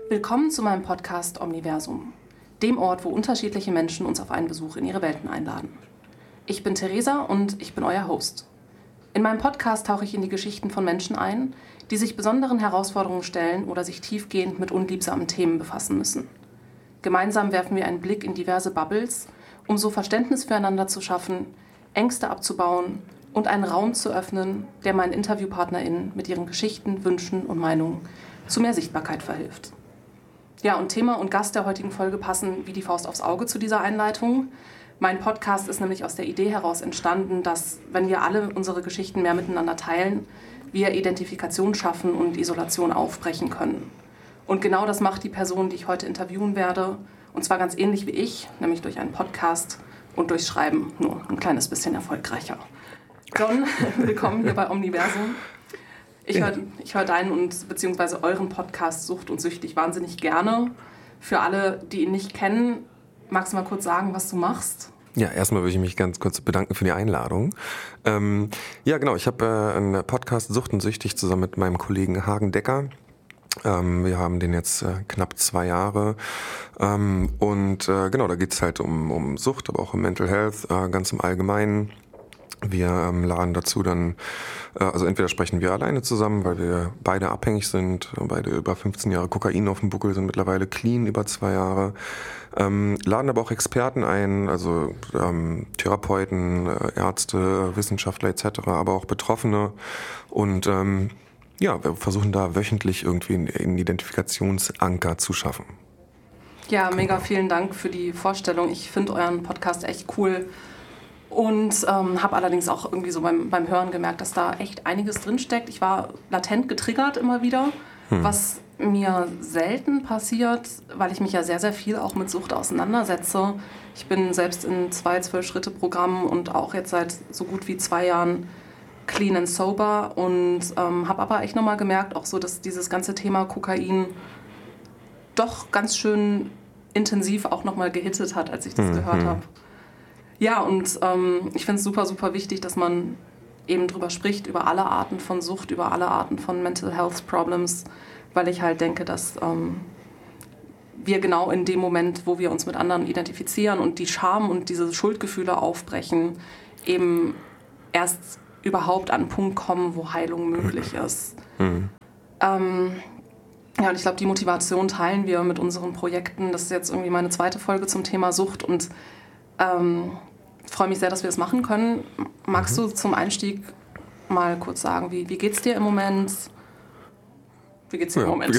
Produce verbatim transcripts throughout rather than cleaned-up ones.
Willkommen zu meinem Podcast Omniversum, dem Ort, wo unterschiedliche Menschen uns auf einen Besuch in ihre Welten einladen. Ich bin Theresa und ich bin euer Host. In meinem Podcast tauche ich in die Geschichten von Menschen ein, die sich besonderen Herausforderungen stellen oder sich tiefgehend mit unliebsamen Themen befassen müssen. Gemeinsam werfen wir einen Blick in diverse Bubbles, um so Verständnis füreinander zu schaffen, Ängste abzubauen und einen Raum zu öffnen, der meinen InterviewpartnerInnen mit ihren Geschichten, Wünschen und Meinungen zu mehr Sichtbarkeit verhilft. Ja, und Thema und Gast der heutigen Folge passen wie die Faust aufs Auge zu dieser Einleitung. Mein Podcast ist nämlich aus der Idee heraus entstanden, dass, wenn wir alle unsere Geschichten mehr miteinander teilen, wir Identifikation schaffen und Isolation aufbrechen können. Und genau das macht die Person, die ich heute interviewen werde, und zwar ganz ähnlich wie ich, nämlich durch einen Podcast und durchs Schreiben nur ein kleines bisschen erfolgreicher. John, willkommen hier bei Omniversum. Ich höre ich hör deinen und beziehungsweise euren Podcast Sucht und Süchtig wahnsinnig gerne. Für alle, die ihn nicht kennen, magst du mal kurz sagen, was du machst? Ja, erstmal würde ich mich ganz kurz bedanken für die Einladung. Ähm, ja, genau, ich habe äh, einen Podcast Sucht und Süchtig zusammen mit meinem Kollegen Hagen Decker. Ähm, wir haben den jetzt äh, knapp zwei Jahre. Ähm, und äh, genau, da geht es halt um, um Sucht, aber auch um Mental Health, äh, ganz im Allgemeinen. Wir ähm, laden dazu dann, äh, also entweder sprechen wir alleine zusammen, weil wir beide abhängig sind, beide über fünfzehn Jahre Kokain auf dem Buckel, sind mittlerweile clean über zwei Jahre, ähm, laden aber auch Experten ein, also ähm, Therapeuten, äh, Ärzte, Wissenschaftler et cetera, aber auch Betroffene und ähm, ja, wir versuchen da wöchentlich irgendwie einen Identifikationsanker zu schaffen. Ja, mega vielen Dank für die Vorstellung. Ich finde euren Podcast echt cool. Und ähm, habe allerdings auch irgendwie so beim, beim Hören gemerkt, dass da echt einiges drinsteckt. Ich war latent getriggert immer wieder, hm. was mir selten passiert, weil ich mich ja sehr, sehr viel auch mit Sucht auseinandersetze. Ich bin selbst in zwei Zwölf-Schritte-Programmen und auch jetzt seit so gut wie zwei Jahren clean and sober und ähm, habe aber echt nochmal gemerkt, auch so, dass dieses ganze Thema Kokain doch ganz schön intensiv auch nochmal gehittet hat, als ich das hm. gehört habe. Ja, und ähm, ich finde es super, super wichtig, dass man eben drüber spricht, über alle Arten von Sucht, über alle Arten von Mental Health Problems, weil ich halt denke, dass ähm, wir genau in dem Moment, wo wir uns mit anderen identifizieren und die Scham und diese Schuldgefühle aufbrechen, eben erst überhaupt an einen Punkt kommen, wo Heilung möglich ist. Mhm. Ähm, ja, und ich glaube, die Motivation teilen wir mit unseren Projekten. Das ist jetzt irgendwie meine zweite Folge zum Thema Sucht und Ähm, ich freue mich sehr, dass wir das machen können. Magst mhm. du zum Einstieg mal kurz sagen, wie, wie geht's dir im Moment? Wie geht's dir ja, im Moment?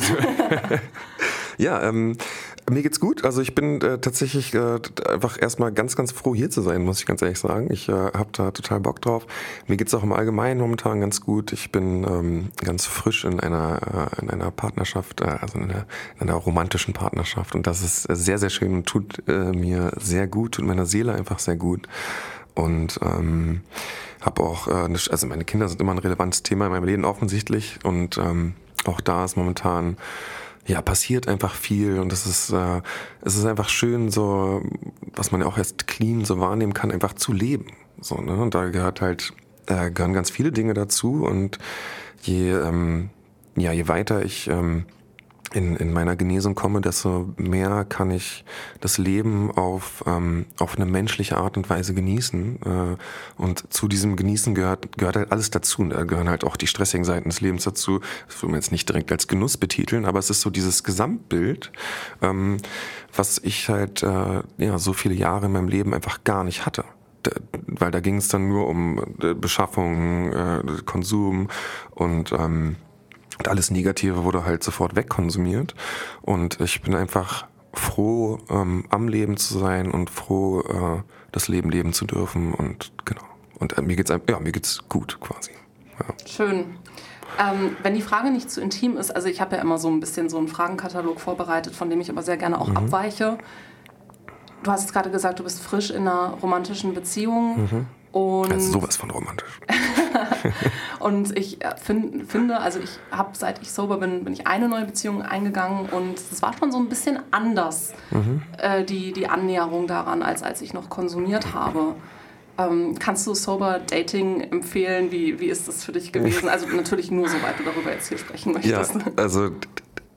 ja, ähm, mir geht's gut. Also ich bin äh, tatsächlich äh, einfach erstmal ganz, ganz froh, hier zu sein, muss ich ganz ehrlich sagen. Ich äh, habe da total Bock drauf. Mir geht's auch im Allgemeinen momentan ganz gut. Ich bin ähm, ganz frisch in einer äh, in einer Partnerschaft, äh, also in einer, in einer romantischen Partnerschaft. Und das ist sehr, sehr schön und tut äh, mir sehr gut, tut meiner Seele einfach sehr gut. Und ähm, habe auch, äh, eine, also meine Kinder sind immer ein relevantes Thema in meinem Leben offensichtlich. Und ähm, auch da ist momentan ja, passiert einfach viel und es ist, äh, es ist einfach schön, so, was man ja auch erst clean so wahrnehmen kann, einfach zu leben. So, ne? Und da gehört halt, äh, gehören ganz viele Dinge dazu und je, ähm, ja, je weiter ich ähm, in, in meiner Genesung komme, desto mehr kann ich das Leben auf, ähm, auf eine menschliche Art und Weise genießen. Äh, und zu diesem Genießen gehört, gehört halt alles dazu. Und da gehören halt auch die stressigen Seiten des Lebens dazu. Das will man jetzt nicht direkt als Genuss betiteln, aber es ist so dieses Gesamtbild, ähm, was ich halt äh, ja, so viele Jahre in meinem Leben einfach gar nicht hatte. Weil da ging es dann nur um Beschaffung, äh, Konsum und ähm, Und alles Negative wurde halt sofort wegkonsumiert. Und ich bin einfach froh, ähm, am Leben zu sein und froh, äh, das Leben leben zu dürfen. Und genau. Und äh, mir geht's ja, mir geht's gut quasi. Ja. Schön. Ähm, wenn die Frage nicht zu intim ist, also ich habe ja immer so ein bisschen so einen Fragenkatalog vorbereitet, von dem ich aber sehr gerne auch mhm. abweiche. Du hast gerade gesagt, du bist frisch in einer romantischen Beziehung. Mhm. Und also sowas von romantisch. Und ich find, finde, also ich habe, seit ich sober bin, bin ich eine neue Beziehung eingegangen und es war schon so ein bisschen anders, mhm. äh, die, die Annäherung daran, als als ich noch konsumiert habe. Ähm, kannst du Sober Dating empfehlen? Wie, wie ist das für dich gewesen? Also natürlich nur, soweit du darüber jetzt hier sprechen möchtest. Ja, also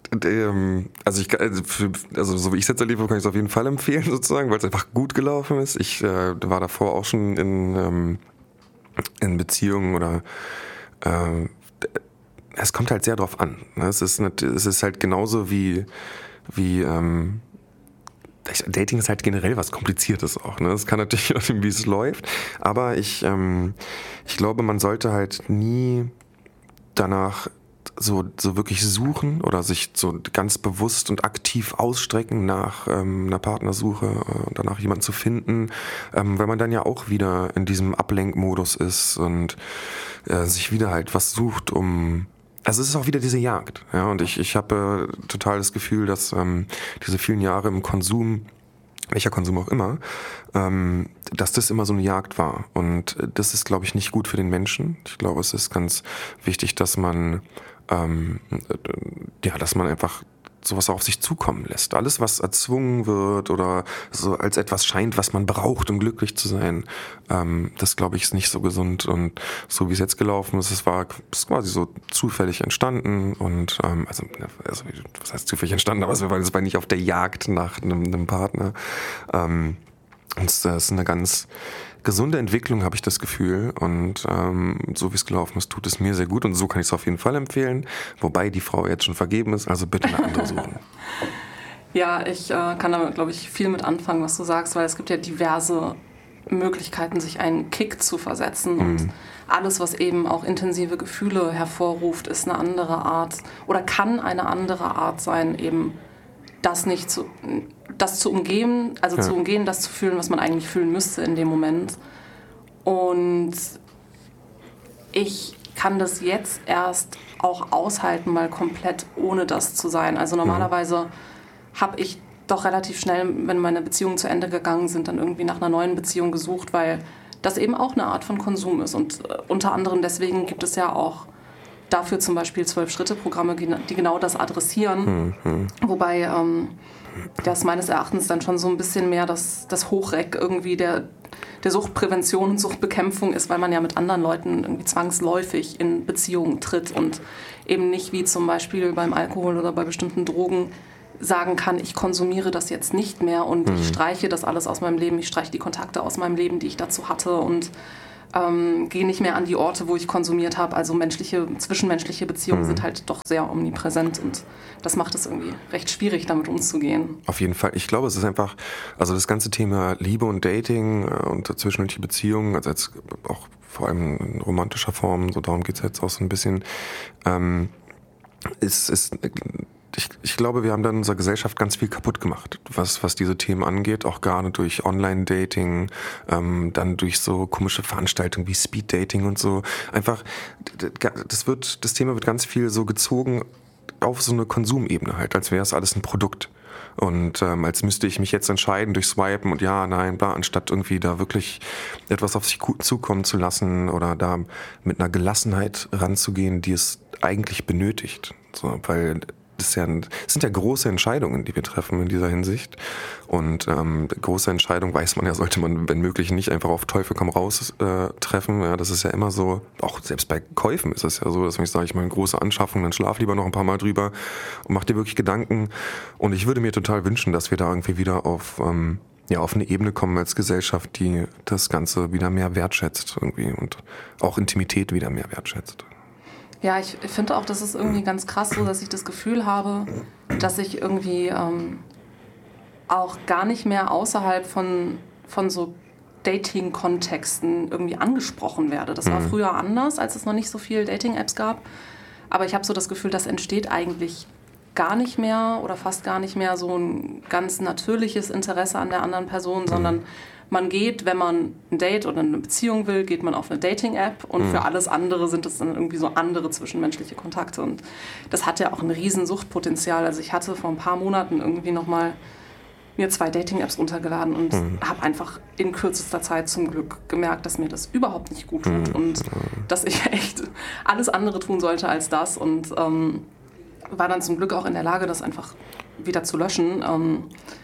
ähm, also, ich, also, für, also so wie ich es jetzt erlebe, kann ich es auf jeden Fall empfehlen sozusagen, weil es einfach gut gelaufen ist. Ich äh, war davor auch schon in, ähm, in Beziehungen oder äh, es kommt halt sehr drauf an. Ne? Es ist, nicht, es ist halt genauso wie, wie ähm, Dating ist halt generell was Kompliziertes auch. Ne? Es kann natürlich auch wie es läuft, aber ich, ähm, ich glaube, man sollte halt nie danach so, so wirklich suchen oder sich so ganz bewusst und aktiv ausstrecken nach ähm, einer Partnersuche und äh, danach jemanden zu finden, ähm, weil man dann ja auch wieder in diesem Ablenkmodus ist und äh, sich wieder halt was sucht, um... Also es ist auch wieder diese Jagd. Ja? Und ich, ich habe äh, total das Gefühl, dass ähm, diese vielen Jahre im Konsum, welcher Konsum auch immer, ähm, dass das immer so eine Jagd war. Und das ist, glaube ich, nicht gut für den Menschen. Ich glaube, es ist ganz wichtig, dass man ähm, ja, dass man einfach sowas auf sich zukommen lässt. Alles, was erzwungen wird oder so als etwas scheint, was man braucht, um glücklich zu sein, ähm, das, glaube ich, ist nicht so gesund. Und so wie es jetzt gelaufen ist, es war ist quasi so zufällig entstanden und ähm, also, also was heißt zufällig entstanden, aber es war, es war nicht auf der Jagd nach einem, einem Partner. Ähm, und es ist eine ganz gesunde Entwicklung, habe ich das Gefühl. Und ähm, so wie es gelaufen ist, tut es mir sehr gut. Und so kann ich es auf jeden Fall empfehlen. Wobei die Frau jetzt schon vergeben ist, also bitte eine andere suchen. Ja, ich äh, kann da, glaube ich, viel mit anfangen, was du sagst, weil es gibt ja diverse Möglichkeiten, sich einen Kick zu versetzen. Mhm. Und alles, was eben auch intensive Gefühle hervorruft, ist eine andere Art oder kann eine andere Art sein, eben das nicht zu... das zu umgehen, also ja. zu umgehen, das zu fühlen, was man eigentlich fühlen müsste in dem Moment. Und ich kann das jetzt erst auch aushalten, mal komplett ohne das zu sein. Also normalerweise mhm. habe ich doch relativ schnell, wenn meine Beziehungen zu Ende gegangen sind, dann irgendwie nach einer neuen Beziehung gesucht, weil das eben auch eine Art von Konsum ist. Und äh, unter anderem deswegen gibt es ja auch dafür zum Beispiel Zwölf-Schritte-Programme, die genau das adressieren. Mhm. Wobei ähm, das meines Erachtens dann schon so ein bisschen mehr das, das Hochreck irgendwie der, der Suchtprävention und Suchtbekämpfung ist, weil man ja mit anderen Leuten irgendwie zwangsläufig in Beziehungen tritt und eben nicht wie zum Beispiel beim Alkohol oder bei bestimmten Drogen sagen kann, ich konsumiere das jetzt nicht mehr und mhm. ich streiche das alles aus meinem Leben, ich streiche die Kontakte aus meinem Leben, die ich dazu hatte und Ähm, gehe nicht mehr an die Orte, wo ich konsumiert habe. Also menschliche, zwischenmenschliche Beziehungen mhm. sind halt doch sehr omnipräsent und das macht es irgendwie recht schwierig, damit umzugehen. Auf jeden Fall. Ich glaube, es ist einfach, also das ganze Thema Liebe und Dating und zwischenmenschliche Beziehungen, also jetzt auch vor allem in romantischer Form, so darum geht es jetzt auch so ein bisschen, ähm, ist, ist Ich, ich glaube, wir haben dann in unserer Gesellschaft ganz viel kaputt gemacht, was, was diese Themen angeht, auch gerade durch Online-Dating, ähm, dann durch so komische Veranstaltungen wie Speed-Dating und so. Einfach, das wird, das Thema wird ganz viel so gezogen auf so eine Konsumebene halt, als wäre es alles ein Produkt. Und ähm, als müsste ich mich jetzt entscheiden durch Swipen und ja, nein, bla, anstatt irgendwie da wirklich etwas auf sich zukommen zu lassen oder da mit einer Gelassenheit ranzugehen, die es eigentlich benötigt. So, weil Das, ja, das sind ja große Entscheidungen, die wir treffen in dieser Hinsicht. Und ähm, große Entscheidungen weiß man ja, sollte man, wenn möglich, nicht einfach auf Teufel komm raus äh, treffen. Ja, das ist ja immer so, auch selbst bei Käufen ist es ja so, dass wenn ich sage, ich mache eine große Anschaffung, dann schlaf lieber noch ein paar Mal drüber und mach dir wirklich Gedanken. Und ich würde mir total wünschen, dass wir da irgendwie wieder auf, ähm, ja, auf eine Ebene kommen als Gesellschaft, die das Ganze wieder mehr wertschätzt irgendwie und auch Intimität wieder mehr wertschätzt. Ja, ich finde auch, das ist irgendwie ganz krass so, dass ich das Gefühl habe, dass ich irgendwie ähm, auch gar nicht mehr außerhalb von, von so Dating-Kontexten irgendwie angesprochen werde. Das war früher anders, als es noch nicht so viele Dating-Apps gab. Aber ich habe so das Gefühl, das entsteht eigentlich gar nicht mehr oder fast gar nicht mehr so ein ganz natürliches Interesse an der anderen Person, sondern man geht, wenn man ein Date oder eine Beziehung will, geht man auf eine Dating-App und mhm. für alles andere sind es dann irgendwie so andere zwischenmenschliche Kontakte. Und das hat ja auch ein riesen Suchtpotenzial. Also ich hatte vor ein paar Monaten irgendwie nochmal mir zwei Dating-Apps runtergeladen und mhm. habe einfach in kürzester Zeit zum Glück gemerkt, dass mir das überhaupt nicht gut tut mhm. und dass ich echt alles andere tun sollte als das und ähm, war dann zum Glück auch in der Lage, das einfach wieder zu löschen. Ähm,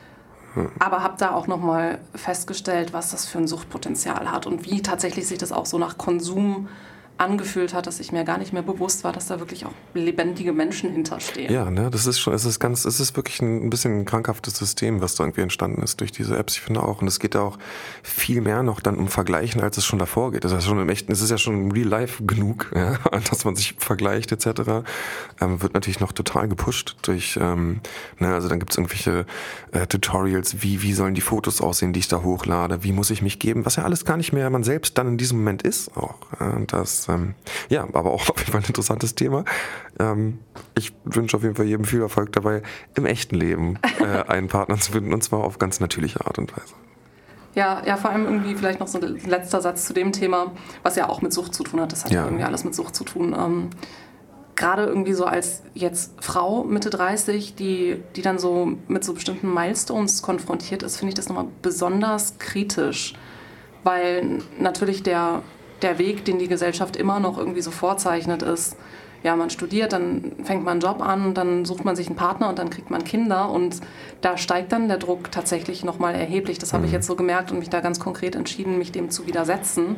Aber habe da auch nochmal festgestellt, was das für ein Suchtpotenzial hat und wie tatsächlich sich das auch so nach Konsum angefühlt hat, dass ich mir gar nicht mehr bewusst war, dass da wirklich auch lebendige Menschen hinterstehen. Ja, ne, das ist schon, es ist ganz, es ist wirklich ein bisschen ein krankhaftes System, was da irgendwie entstanden ist durch diese Apps. Ich finde auch, und es geht da auch viel mehr noch dann um Vergleichen, als es schon davor geht. Das ist ja schon im echten, es ist ja schon im Real Life genug, ja, dass man sich vergleicht et cetera. Ähm, wird natürlich noch total gepusht durch, ähm, ne, also dann gibt's irgendwelche äh, Tutorials, wie wie sollen die Fotos aussehen, die ich da hochlade, wie muss ich mich geben, was ja alles gar nicht mehr man selbst dann in diesem Moment ist auch. Und das Ähm, ja, aber auch auf jeden Fall ein interessantes Thema. Ähm, ich wünsche auf jeden Fall jedem viel Erfolg dabei, im echten Leben äh, einen Partner zu finden, und zwar auf ganz natürliche Art und Weise. Ja, ja, vor allem irgendwie vielleicht noch so ein letzter Satz zu dem Thema, was ja auch mit Sucht zu tun hat. Das hat ja, ja irgendwie alles mit Sucht zu tun. Ähm, gerade irgendwie so als jetzt Frau Mitte dreißig, die, die dann so mit so bestimmten Milestones konfrontiert ist, finde ich das nochmal besonders kritisch. Weil natürlich der der Weg, den die Gesellschaft immer noch irgendwie so vorzeichnet, ist, ja, man studiert, dann fängt man einen Job an, dann sucht man sich einen Partner und dann kriegt man Kinder und da steigt dann der Druck tatsächlich nochmal erheblich. Das habe ich jetzt so gemerkt und mich da ganz konkret entschieden, mich dem zu widersetzen.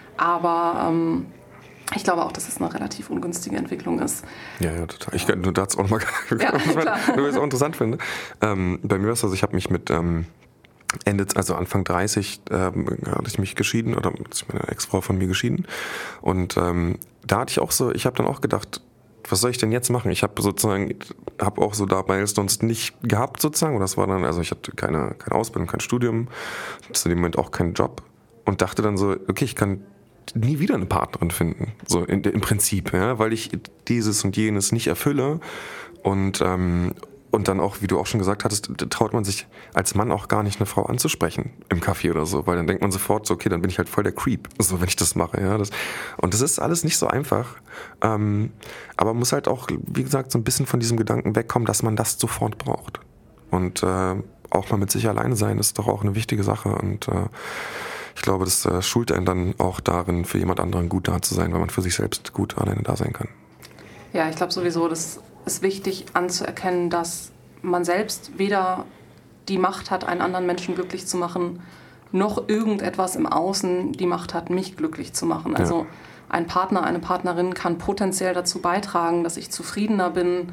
Aber ähm, ich glaube auch, dass es eine relativ ungünstige Entwicklung ist. Ja, ja, total. Ich kann nur dazu auch noch mal, ja, was ich auch interessant finde. Ähm, bei mir war es so, also ich habe mich mit ähm, Ende, also Anfang dreißig, ähm, hatte ich mich geschieden oder ist meine Ex-Frau von mir geschieden. Und ähm, da hatte ich auch so, ich habe dann auch gedacht, was soll ich denn jetzt machen? Ich habe sozusagen, habe auch so dabei sonst nicht gehabt sozusagen. Und das war dann, also ich hatte keine, keine Ausbildung, kein Studium, zu dem Moment auch keinen Job. Und dachte dann so, okay, ich kann nie wieder eine Partnerin finden, so in, im Prinzip, ja, weil ich dieses und jenes nicht erfülle. Und ähm, Und dann auch, wie du auch schon gesagt hattest, traut man sich als Mann auch gar nicht, eine Frau anzusprechen im Café oder so, weil dann denkt man sofort so, okay, dann bin ich halt voll der Creep, so wenn ich das mache. Ja, das, und das ist alles nicht so einfach, ähm, aber man muss halt auch, wie gesagt, so ein bisschen von diesem Gedanken wegkommen, dass man das sofort braucht. Und äh, auch mal mit sich alleine sein ist doch auch eine wichtige Sache und äh, ich glaube, das äh, schult einen dann auch darin, für jemand anderen gut da zu sein, weil man für sich selbst gut alleine da sein kann. Ja, ich glaube sowieso, das ist wichtig anzuerkennen, dass man selbst weder die Macht hat, einen anderen Menschen glücklich zu machen, noch irgendetwas im Außen die Macht hat, mich glücklich zu machen. Also ja. Ein Partner, eine Partnerin kann potenziell dazu beitragen, dass ich zufriedener bin,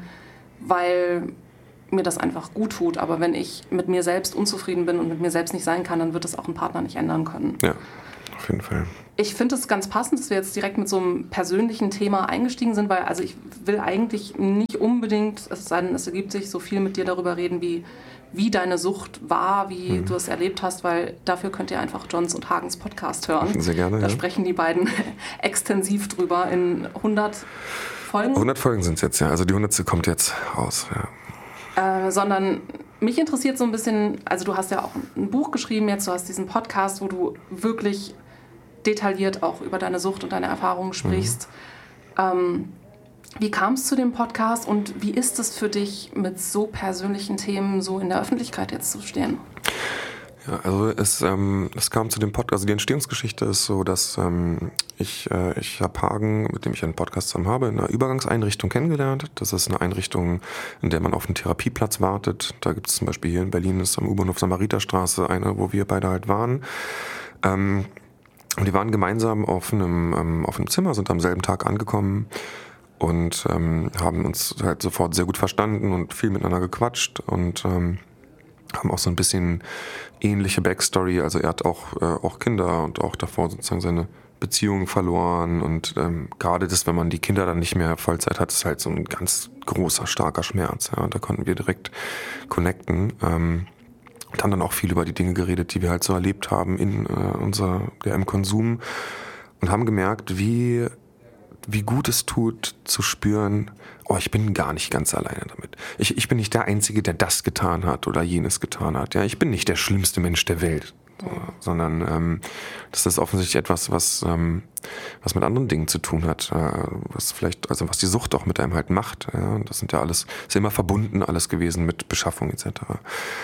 weil mir das einfach gut tut. Aber wenn ich mit mir selbst unzufrieden bin und mit mir selbst nicht sein kann, dann wird es auch ein Partner nicht ändern können. Ja, auf jeden Fall. Ich finde es ganz passend, dass wir jetzt direkt mit so einem persönlichen Thema eingestiegen sind, weil also ich will eigentlich nicht unbedingt, es sei denn, es ergibt sich, so viel mit dir darüber reden, wie, wie deine Sucht war, wie mhm. du es erlebt hast, weil dafür könnt ihr einfach Johns und Hagens Podcast hören. Sehr gerne, Da ja. sprechen die beiden extensiv drüber in hundert Folgen. hundert Folgen sind es jetzt, ja. Also die hundertste kommt jetzt raus, ja. Äh, sondern mich interessiert so ein bisschen, also du hast ja auch ein Buch geschrieben jetzt, du hast diesen Podcast, wo du wirklich detailliert auch über deine Sucht und deine Erfahrungen sprichst. Mhm. Ähm, wie kam es zu dem Podcast und wie ist es für dich, mit so persönlichen Themen so in der Öffentlichkeit jetzt zu stehen? Ja, also es, ähm, es kam zu dem Podcast, also die Entstehungsgeschichte ist so, dass ähm, ich, äh, ich habe Hagen, mit dem ich einen Podcast zusammen habe, in einer Übergangseinrichtung kennengelernt. Das ist eine Einrichtung, in der man auf einen Therapieplatz wartet. Da gibt es zum Beispiel hier in Berlin, ist am U-Bahnhof Samariterstraße eine, wo wir beide halt waren. Ähm, Und die waren gemeinsam auf einem, ähm, auf einem Zimmer, sind am selben Tag angekommen und ähm, haben uns halt sofort sehr gut verstanden und viel miteinander gequatscht und ähm, haben auch so ein bisschen ähnliche Backstory. Also er hat auch, äh, auch Kinder und auch davor sozusagen seine Beziehungen verloren und ähm, gerade das, wenn man die Kinder dann nicht mehr Vollzeit hat, ist halt so ein ganz großer, starker Schmerz. Ja? Und da konnten wir direkt connecten. Ähm, Und haben dann auch viel über die Dinge geredet, die wir halt so erlebt haben in äh, unser, ja, im Konsum und haben gemerkt, wie, wie gut es tut zu spüren, oh, ich bin gar nicht ganz alleine damit. Ich, ich bin nicht der Einzige, der das getan hat oder jenes getan hat. Ja, ich bin nicht der schlimmste Mensch der Welt, so, sondern ähm, das ist offensichtlich etwas, was, ähm, was mit anderen Dingen zu tun hat, äh, was vielleicht, also was die Sucht auch mit einem halt macht. Ja, das sind ja alles, ist ja immer verbunden alles gewesen mit Beschaffung et cetera.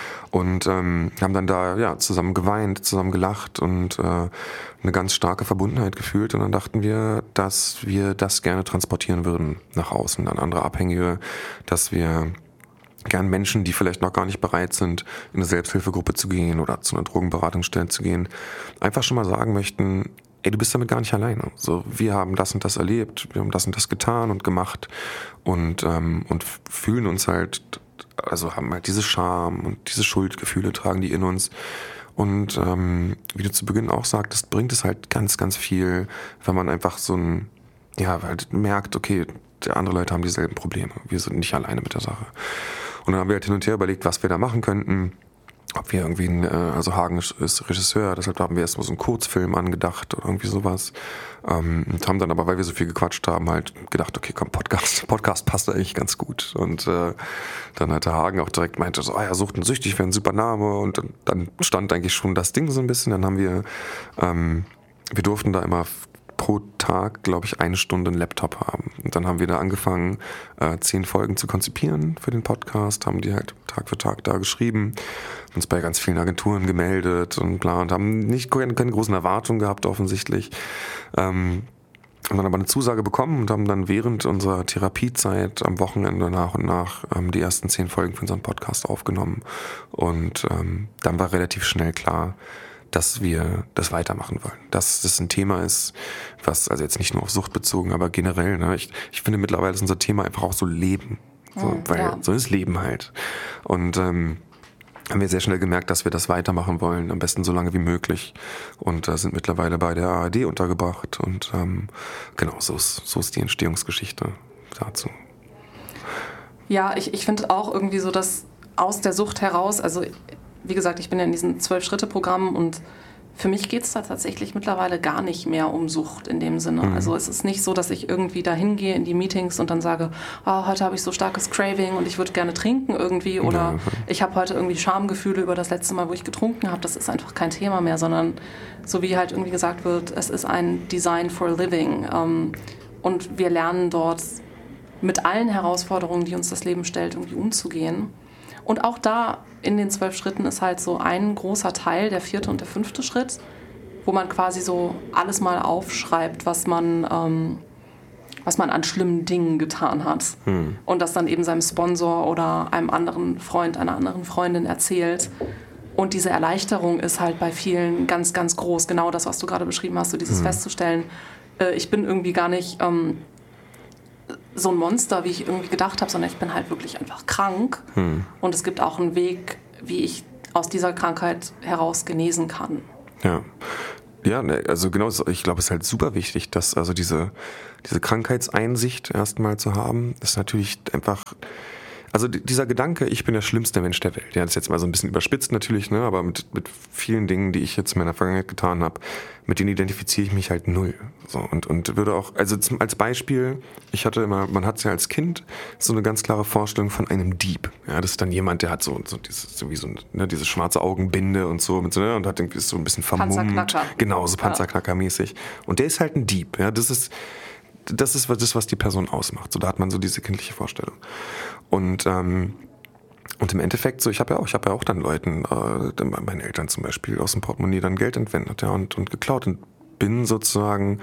Und ähm, haben dann da ja zusammen geweint, zusammen gelacht und äh, eine ganz starke Verbundenheit gefühlt. Und dann dachten wir, dass wir das gerne transportieren würden nach außen an andere Abhängige, dass wir gern Menschen, die vielleicht noch gar nicht bereit sind, in eine Selbsthilfegruppe zu gehen oder zu einer Drogenberatungsstelle zu gehen, einfach schon mal sagen möchten, ey, du bist damit gar nicht alleine. So, wir haben das und das erlebt, wir haben das und das getan und gemacht und, ähm, und fühlen uns halt, also haben halt diese Scham und diese Schuldgefühle, tragen die in uns. Und ähm, wie du zu Beginn auch sagtest, bringt es halt ganz, ganz viel, wenn man einfach so ein, ja, halt merkt, okay, andere Leute haben dieselben Probleme. Wir sind nicht alleine mit der Sache. Und dann haben wir halt hin und her überlegt, was wir da machen könnten. Ob wir irgendwie, ein, also Hagen ist Regisseur, deshalb haben wir erst mal so einen Kurzfilm angedacht oder irgendwie sowas. Ähm, und haben dann aber, weil wir so viel gequatscht haben, halt gedacht, okay, komm, Podcast, Podcast passt eigentlich ganz gut. Und äh, dann hat der Hagen auch direkt meinte, so, oh ja, Sucht und Süchtig wäre ein super Name. Und dann, dann stand eigentlich schon das Ding so ein bisschen. Dann haben wir, ähm, wir durften da immer pro Tag, glaube ich, eine Stunde einen Laptop haben. Und dann haben wir da angefangen, äh, zehn Folgen zu konzipieren für den Podcast, haben die halt Tag für Tag da geschrieben, uns bei ganz vielen Agenturen gemeldet und bla und haben nicht keine, keine großen Erwartungen gehabt offensichtlich. Ähm, haben dann aber eine Zusage bekommen und haben dann während unserer Therapiezeit am Wochenende nach und nach ähm, die ersten zehn Folgen für unseren Podcast aufgenommen. Und ähm, dann war relativ schnell klar, dass wir das weitermachen wollen. Dass das ein Thema ist, was, also jetzt nicht nur auf Sucht bezogen, aber generell, ne, ich, ich finde mittlerweile ist unser Thema einfach auch so Leben. So, mhm, weil ja. so ist Leben halt. Und ähm, haben wir sehr schnell gemerkt, dass wir das weitermachen wollen, am besten so lange wie möglich. Und äh, sind mittlerweile bei der A R D untergebracht. Und ähm, genau, so ist, so ist die Entstehungsgeschichte dazu. Ja, ich, ich finde auch irgendwie so, dass aus der Sucht heraus, also wie gesagt, ich bin ja in diesen Zwölf-Schritte-Programmen und für mich geht es da tatsächlich mittlerweile gar nicht mehr um Sucht in dem Sinne. Mhm. Also es ist nicht so, dass ich irgendwie da hingehe in die Meetings und dann sage, oh, heute habe ich so starkes Craving und ich würde gerne trinken irgendwie oder ja. ich habe heute irgendwie Schamgefühle über das letzte Mal, wo ich getrunken habe. Das ist einfach kein Thema mehr, sondern so wie halt irgendwie gesagt wird, es ist ein Design for Living. Und wir lernen dort mit allen Herausforderungen, die uns das Leben stellt, irgendwie umzugehen. Und auch da in den zwölf Schritten ist halt so ein großer Teil, der vierte und der fünfte Schritt, wo man quasi so alles mal aufschreibt, was man, ähm, was man an schlimmen Dingen getan hat. Hm. Und das dann eben seinem Sponsor oder einem anderen Freund, einer anderen Freundin erzählt. Und diese Erleichterung ist halt bei vielen ganz, ganz groß. Genau das, was du gerade beschrieben hast, so dieses hm. festzustellen, äh, ich bin irgendwie gar nicht ähm, so ein Monster, wie ich irgendwie gedacht habe, sondern ich bin halt wirklich einfach krank. Hm. Und es gibt auch einen Weg, wie ich aus dieser Krankheit heraus genesen kann. Ja, ja, also genau, ich glaube, es ist halt super wichtig, dass also diese, diese Krankheitseinsicht erstmal zu haben, ist natürlich einfach, also dieser Gedanke, ich bin der schlimmste Mensch der Welt, ja, das ist jetzt mal so ein bisschen überspitzt natürlich, ne, aber mit, mit vielen Dingen, die ich jetzt in meiner Vergangenheit getan habe, mit denen identifiziere ich mich halt null. So, und, und würde auch, also zum, als Beispiel, ich hatte immer, man hat ja als Kind so eine ganz klare Vorstellung von einem Dieb. Ja, das ist dann jemand, der hat so, so, dieses, so wie so ne, diese schwarze Augenbinde und so, mit so ne, und hat irgendwie so ein bisschen vermummt. Panzerknacker. Genau, so Panzerknacker-mäßig. Und der ist halt ein Dieb, ja, das ist, das ist das, was die Person ausmacht. So, da hat man so diese kindliche Vorstellung. Und ähm, und im Endeffekt, so ich habe ja auch, ich habe ja auch dann Leuten, äh, meinen Eltern zum Beispiel, aus dem Portemonnaie dann Geld entwendet, ja, und, und geklaut und bin sozusagen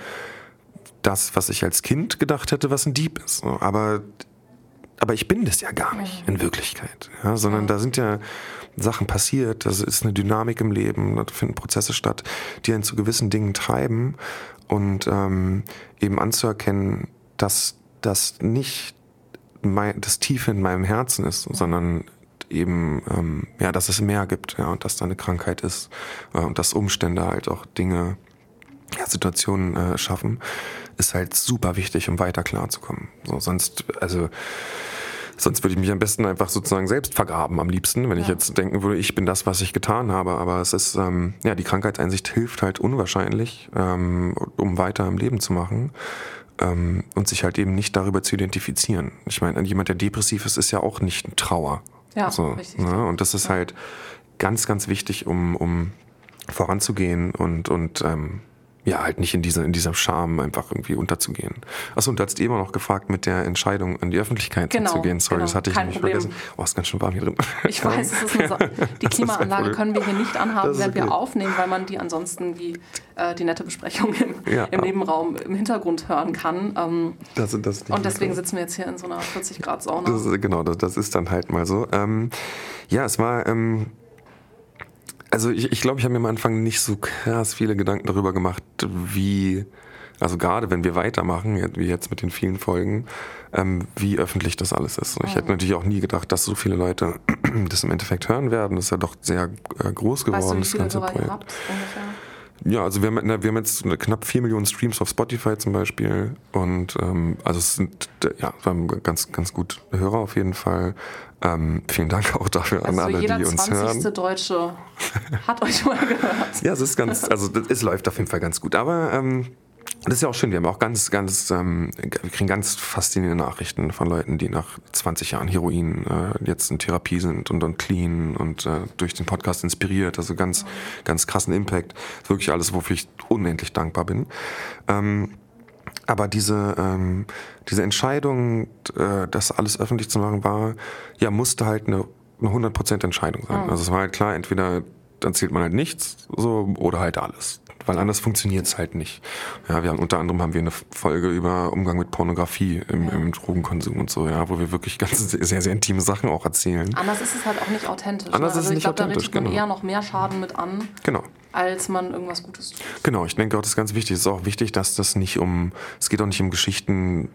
das, was ich als Kind gedacht hätte, was ein Dieb ist. So. Aber aber ich bin das ja gar nicht in Wirklichkeit, ja, sondern ja. da sind ja Sachen passiert, das ist eine Dynamik im Leben, da finden Prozesse statt, die einen zu gewissen Dingen treiben und ähm, eben anzuerkennen, dass das nicht mein, das Tiefe in meinem Herzen ist, ja. sondern eben, ähm, ja, dass es mehr gibt, ja, und dass da eine Krankheit ist äh, und dass Umstände halt auch Dinge, ja, Situationen äh, schaffen, ist halt super wichtig, um weiter klarzukommen. So, sonst, also, sonst würde ich mich am besten einfach sozusagen selbst vergraben am liebsten, wenn ja. ich jetzt denken würde, ich bin das, was ich getan habe. Aber es ist, ähm, ja, die Krankheitseinsicht hilft halt unwahrscheinlich, ähm, um weiter im Leben zu machen. Ähm, und sich halt eben nicht darüber zu identifizieren. Ich meine, jemand, der depressiv ist, ist ja auch nicht ein Trauer. Ja, so, richtig. Ne? Und das ist ja. halt ganz, ganz wichtig, um, um voranzugehen und, und ähm, ja, halt nicht in dieser, in dieser Scham einfach irgendwie unterzugehen. Achso, und du hast eben noch gefragt, mit der Entscheidung in die Öffentlichkeit genau, zu gehen. Sorry, genau. das hatte ich Kein nämlich Problem. vergessen. Oh, ist ganz schön warm hier drin. Ich weiß, es ist eine Sa- die Klimaanlage können wir hier nicht anhaben, während okay. wir aufnehmen, weil man die ansonsten wie äh, die nette Besprechung im, ja. im Nebenraum im Hintergrund hören kann. Ähm, das, das und deswegen sitzen wir jetzt hier in so einer vierzig Grad Sauna. Das, genau, das, das ist dann halt mal so. Ähm, ja, es war... Ähm, Also ich, ich glaube, ich habe mir am Anfang nicht so krass viele Gedanken darüber gemacht, wie, also gerade wenn wir weitermachen, wie jetzt mit den vielen Folgen, ähm, wie öffentlich das alles ist. Ich hätte natürlich auch nie gedacht, dass so viele Leute das im Endeffekt hören werden. Das ist ja doch sehr äh, groß geworden, weißt du, wie das viele ganze Hörer ihr Projekt. habt, ungefähr? Ja, also wir haben, wir haben jetzt knapp vier Millionen Streams auf Spotify zum Beispiel und ähm, also es sind, ja, wir haben ganz, ganz gut Hörer auf jeden Fall. Ähm, vielen Dank auch dafür also an alle, die uns hören. jeder zwanzigste Deutsche hat euch mal gehört. Ja, es ist ganz, also es läuft auf jeden Fall ganz gut, aber ähm, das ist ja auch schön, wir haben auch ganz, ganz, ähm, wir kriegen ganz faszinierende Nachrichten von Leuten, die nach zwanzig Jahren Heroin äh, jetzt in Therapie sind und, und clean und äh, durch den Podcast inspiriert, also ganz, mhm. ganz krassen Impact. Wirklich alles, wofür ich unendlich dankbar bin. Ähm, aber diese, ähm, diese Entscheidung, äh, das alles öffentlich zu machen, war, ja, musste halt eine, eine hundert Prozent Entscheidung sein. Mhm. Also es war halt klar, entweder dann zählt man halt nichts so, oder halt alles. Weil anders funktioniert es halt nicht. Ja, wir haben unter anderem haben wir eine Folge über Umgang mit Pornografie im, ja. im Drogenkonsum und so, ja, wo wir wirklich ganz sehr, sehr intime Sachen auch erzählen. Anders ist es halt auch nicht authentisch. Anders ne? ist also es nicht ich glaube, da authentisch, richtet man genau. eher noch mehr Schaden mit an, genau. als man irgendwas Gutes tut. Genau, ich denke auch, das ist ganz wichtig. Es ist auch wichtig, dass das nicht um, es geht auch nicht um Geschichten,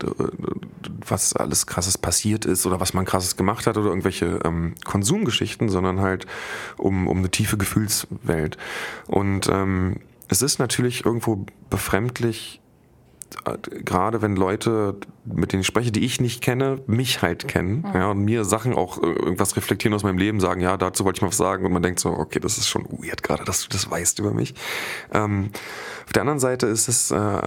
was alles Krasses passiert ist oder was man Krasses gemacht hat oder irgendwelche ähm, Konsumgeschichten, sondern halt um, um eine tiefe Gefühlswelt. Und ähm, es ist natürlich irgendwo befremdlich, gerade wenn Leute, mit denen ich spreche, die ich nicht kenne, mich halt kennen, mhm. ja, und mir Sachen auch irgendwas reflektieren aus meinem Leben, sagen, ja, dazu wollte ich mal was sagen, und man denkt so, okay, das ist schon weird gerade, dass du das weißt über mich. Ähm, auf der anderen Seite ist es, äh,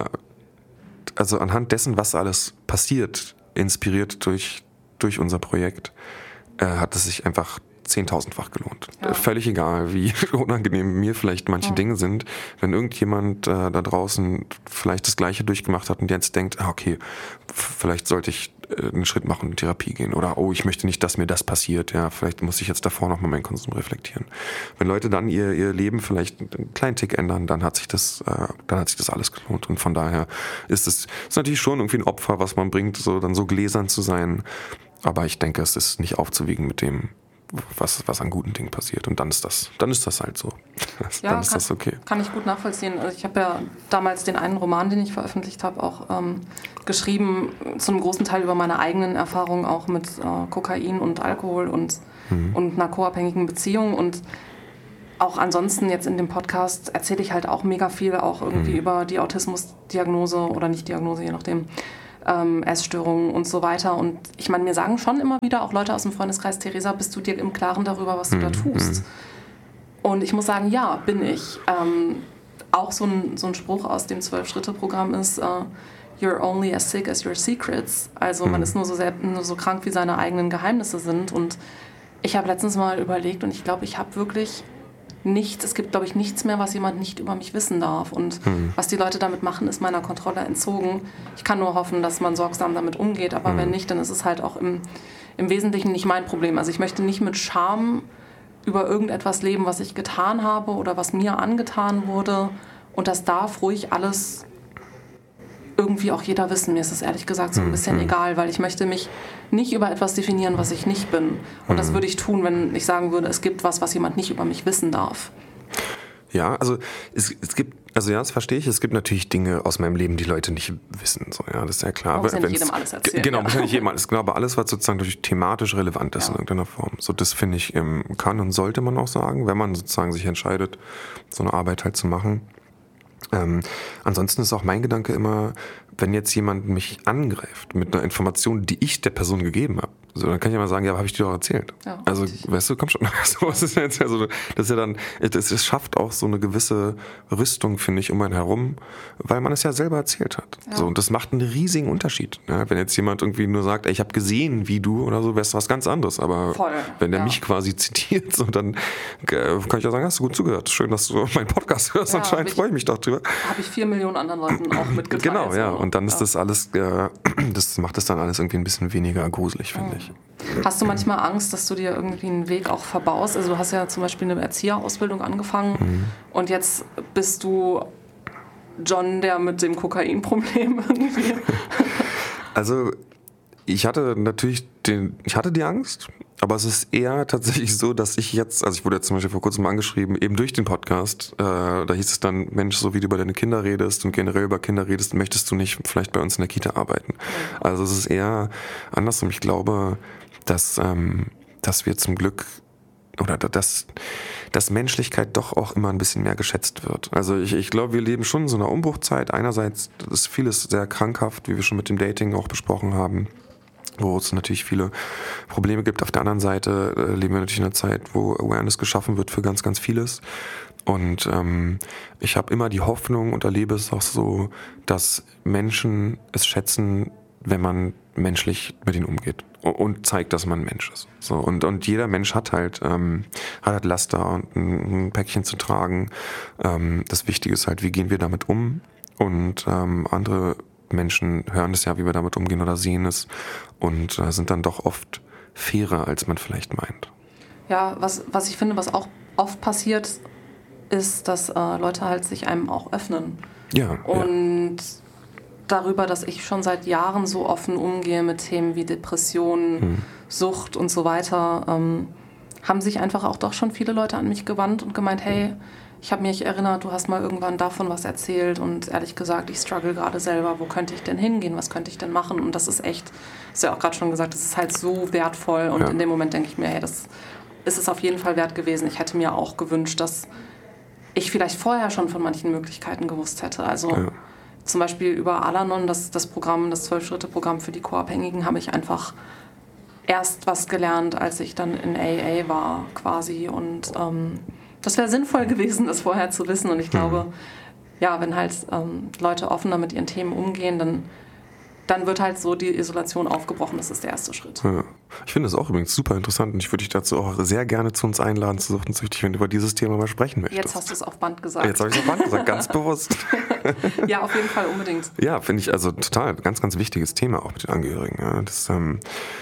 also anhand dessen, was alles passiert, inspiriert durch, durch unser Projekt, äh, hat es sich einfach zehntausendfach gelohnt. Ja. Völlig egal, wie unangenehm mir vielleicht manche ja. Dinge sind. Wenn irgendjemand äh, da draußen vielleicht das Gleiche durchgemacht hat und jetzt denkt, ah, okay, vielleicht sollte ich äh, einen Schritt machen, in Therapie gehen oder oh, ich möchte nicht, dass mir das passiert. Ja, vielleicht muss ich jetzt davor nochmal meinen Konsum reflektieren. Wenn Leute dann ihr, ihr Leben vielleicht einen kleinen Tick ändern, dann hat sich das, äh, dann hat sich das alles gelohnt. Und von daher ist es ist natürlich schon irgendwie ein Opfer, was man bringt, so dann so gläsern zu sein. Aber ich denke, es ist nicht aufzuwiegen mit dem, was, was an guten Dingen passiert. Und dann ist das, dann ist das halt so. Ja, dann ist kann, das okay. Kann ich gut nachvollziehen. Also ich habe ja damals den einen Roman, den ich veröffentlicht habe, auch ähm, geschrieben, zu einem großen Teil über meine eigenen Erfahrungen auch mit äh, Kokain und Alkohol und, mhm. und narkoabhängigen Beziehungen. Und auch ansonsten jetzt in dem Podcast erzähle ich halt auch mega viel auch irgendwie mhm. über die Autismusdiagnose oder nicht Diagnose, je nachdem. Ähm, Essstörungen und so weiter. Und ich meine, mir sagen schon immer wieder auch Leute aus dem Freundeskreis, Theresa, bist du dir im Klaren darüber, was du mhm. da tust? Und ich muss sagen, ja, bin ich. Ähm, auch so ein, so ein Spruch aus dem Zwölf-Schritte-Programm ist, uh, you're only as sick as your secrets. Also mhm. man ist nur so, sehr, nur so krank, wie seine eigenen Geheimnisse sind. Und ich habe letztens mal überlegt und ich glaube, ich habe wirklich nichts, es gibt, glaube ich, nichts mehr, was jemand nicht über mich wissen darf. Und mhm. was die Leute damit machen, ist meiner Kontrolle entzogen. Ich kann nur hoffen, dass man sorgsam damit umgeht. Aber mhm. wenn nicht, dann ist es halt auch im, im Wesentlichen nicht mein Problem. Also ich möchte nicht mit Scham über irgendetwas leben, was ich getan habe oder was mir angetan wurde. Und das darf ruhig alles irgendwie auch jeder wissen. Mir ist es ehrlich gesagt so ein bisschen mhm. egal, weil ich möchte mich nicht über etwas definieren, was ich nicht bin. Und mhm. das würde ich tun, wenn ich sagen würde, es gibt was, was jemand nicht über mich wissen darf. Ja, also es, es gibt, also ja, das verstehe ich. Es gibt natürlich Dinge aus meinem Leben, die Leute nicht wissen. So, ja, das ist ja klar. Man muss ja nicht jedem alles erzählen. Genau, ja. muss ja nicht jedem alles. Genau, aber alles, was sozusagen durch thematisch relevant ist ja. in irgendeiner Form. So, das finde ich, ähm, kann und sollte man auch sagen, wenn man sozusagen sich entscheidet, so eine Arbeit halt zu machen. Ähm, ansonsten ist auch mein Gedanke immer, wenn jetzt jemand mich angreift mit einer Information, die ich der Person gegeben habe, so, dann kann ich immer sagen, ja, aber habe ich dir doch erzählt. Ja, also, richtig. Weißt du, komm schon. So, was ist jetzt, also, das ist ja dann, das, das schafft auch so eine gewisse Rüstung, finde ich, um einen herum, weil man es ja selber erzählt hat. Ja. So, und das macht einen riesigen Unterschied. Ja, wenn jetzt jemand irgendwie nur sagt, ey, ich habe gesehen, wie du oder so, wäre es was ganz anderes. Aber Voll. wenn der ja. mich quasi zitiert, so, dann äh, kann ich ja sagen, hast du gut zugehört. Schön, dass du meinen Podcast hörst. Ja, anscheinend freue ich mich doch drüber. Habe ich vier Millionen anderen Leuten auch mitgeteilt. Genau, ja. So. Und dann ist ja. das alles, äh, das macht das dann alles irgendwie ein bisschen weniger gruselig, finde ja. ich. Hast du manchmal Angst, dass du dir irgendwie einen Weg auch verbaust? Also du hast ja zum Beispiel eine Erzieherausbildung angefangen mhm. und jetzt bist du John, der mit dem Kokainproblem irgendwie... Also ich hatte natürlich den, ich hatte die Angst, aber es ist eher tatsächlich so, dass ich jetzt, also ich wurde jetzt zum Beispiel vor kurzem angeschrieben, eben durch den Podcast, äh, da hieß es dann, Mensch, so wie du über deine Kinder redest und generell über Kinder redest, möchtest du nicht vielleicht bei uns in der Kita arbeiten? Also es ist eher andersrum. Ich glaube, dass, ähm, dass wir zum Glück, oder dass, dass Menschlichkeit doch auch immer ein bisschen mehr geschätzt wird. Also ich, ich glaube, wir leben schon in so einer Umbruchzeit. Einerseits ist vieles sehr krankhaft, wie wir schon mit dem Dating auch besprochen haben, wo es natürlich viele Probleme gibt. Auf der anderen Seite äh, leben wir natürlich in einer Zeit, wo Awareness geschaffen wird für ganz, ganz vieles. Und ähm, ich habe immer die Hoffnung und erlebe es auch so, dass Menschen es schätzen, wenn man menschlich mit ihnen umgeht und zeigt, dass man ein Mensch ist. So, und, und jeder Mensch hat halt, ähm, hat halt Laster und ein, ein Päckchen zu tragen. Ähm, das Wichtige ist halt, wie gehen wir damit um? Und ähm, andere Menschen hören es ja, wie wir damit umgehen oder sehen es und äh, sind dann doch oft fairer, als man vielleicht meint. Ja, was, was ich finde, was auch oft passiert, ist, dass äh, Leute halt sich einem auch öffnen. Ja. Und ja. darüber, dass ich schon seit Jahren so offen umgehe mit Themen wie Depressionen, hm. Sucht und so weiter, ähm, haben sich einfach auch doch schon viele Leute an mich gewandt und gemeint, hey, ich habe mich erinnert, du hast mal irgendwann davon was erzählt und ehrlich gesagt, ich struggle gerade selber, wo könnte ich denn hingehen, was könnte ich denn machen? Und das ist echt, hast du ja auch gerade schon gesagt, das ist halt so wertvoll und ja. in dem Moment denke ich mir, hey, das ist es auf jeden Fall wert gewesen. Ich hätte mir auch gewünscht, dass ich vielleicht vorher schon von manchen Möglichkeiten gewusst hätte. Also ja. zum Beispiel über Al-Anon, das, das Programm, das zwölf-Schritte-Programm für die Co-Abhängigen, habe ich einfach erst was gelernt, als ich dann in A A war quasi und ähm, das wäre sinnvoll gewesen, das vorher zu wissen. Und ich glaube, mhm. ja, wenn halt ähm, Leute offener mit ihren Themen umgehen, dann, dann wird halt so die Isolation aufgebrochen. Das ist der erste Schritt. Ja. Ich finde das auch übrigens super interessant und ich würde dich dazu auch sehr gerne zu uns einladen, zu Sucht und Süchtig, wenn du über dieses Thema mal sprechen möchtest. Jetzt hast du es auf Band gesagt. Jetzt habe ich es auf Band gesagt, ganz bewusst. Ja, auf jeden Fall unbedingt. Ja, finde ich also total ganz, ganz wichtiges Thema auch mit den Angehörigen. Ja, das ähm,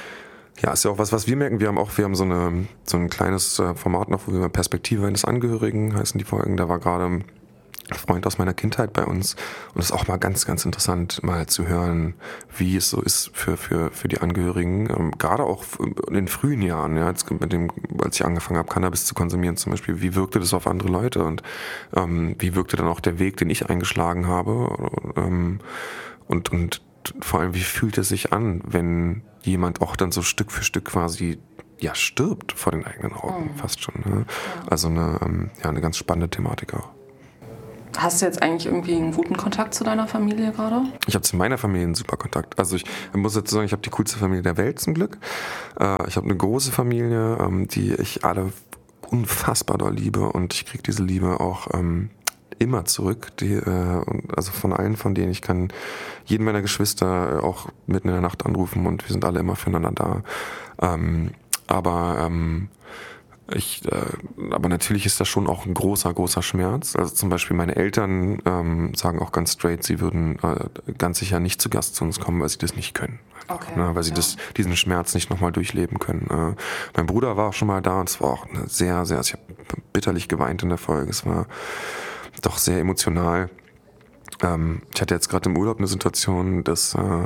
Ja, ist ja auch was, was wir merken. Wir haben auch, wir haben so eine, so ein kleines äh, Format noch, wo wir Perspektive eines Angehörigen heißen die Folgen. Da war gerade ein Freund aus meiner Kindheit bei uns und es ist auch mal ganz, ganz interessant, mal zu hören, wie es so ist für, für, für die Angehörigen. Ähm, gerade auch in den frühen Jahren, ja, als, mit dem, als ich angefangen habe, Cannabis zu konsumieren zum Beispiel, wie wirkte das auf andere Leute und ähm, wie wirkte dann auch der Weg, den ich eingeschlagen habe ähm, und, und vor allem, wie fühlt es sich an, wenn jemand auch dann so Stück für Stück quasi ja, stirbt vor den eigenen Augen, mhm. fast schon. Ne? Ja. Also eine, ähm, ja, eine ganz spannende Thematik auch. Hast du jetzt eigentlich irgendwie einen guten Kontakt zu deiner Familie gerade? Ich habe zu meiner Familie einen super Kontakt. Also ich muss jetzt sagen, ich habe die coolste Familie der Welt zum Glück. Äh, ich habe eine große Familie, ähm, die ich alle unfassbar doll liebe und ich kriege diese Liebe auch ähm, immer zurück. Die, äh, also von allen von denen. Ich kann jeden meiner Geschwister auch mitten in der Nacht anrufen und wir sind alle immer füreinander da. Ähm, aber ähm, Ich, äh, aber natürlich ist das schon auch ein großer, großer Schmerz. Also zum Beispiel meine Eltern ähm, sagen auch ganz straight, sie würden äh, ganz sicher nicht zu Gast zu uns kommen, weil sie das nicht können. Einfach, okay, ne, weil sie ja. das, diesen Schmerz nicht nochmal durchleben können. Äh, mein Bruder war auch schon mal da und es war auch eine sehr, sehr, ich habe bitterlich geweint in der Folge. Es war doch sehr emotional. Ähm, ich hatte jetzt gerade im Urlaub eine Situation, dass äh,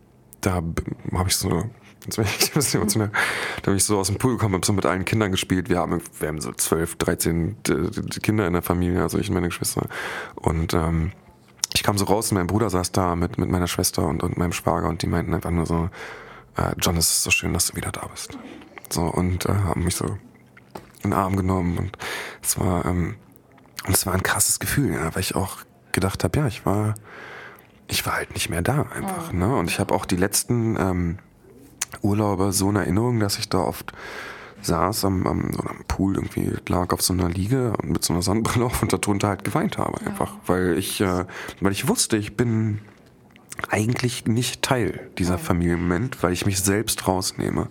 da habe ich so Jetzt bin ich ein bisschen emotional. Da bin ich so aus dem Pool gekommen, habe so mit allen Kindern gespielt. Wir haben, wir haben so zwölf, dreizehn Kinder in der Familie, also ich und meine Geschwister. Und ähm, ich kam so raus und mein Bruder saß da mit, mit meiner Schwester und, und meinem Schwager und die meinten einfach nur so, äh, John, es ist so schön, dass du wieder da bist. So, und äh, haben mich so in den Arm genommen und es war, ähm, und es war ein krasses Gefühl, ja, weil ich auch gedacht habe, ja, ich war, ich war halt nicht mehr da einfach. Oh. Ne? Und ich habe auch die letzten ähm, Urlaube so in Erinnerung, dass ich da oft saß am, am, oder am Pool, irgendwie lag auf so einer Liege mit so einer Sonnenbrille auf und darunter halt geweint habe einfach, ja. weil ich äh, weil ich wusste, ich bin eigentlich nicht Teil dieser Familie im Moment, weil ich mich selbst rausnehme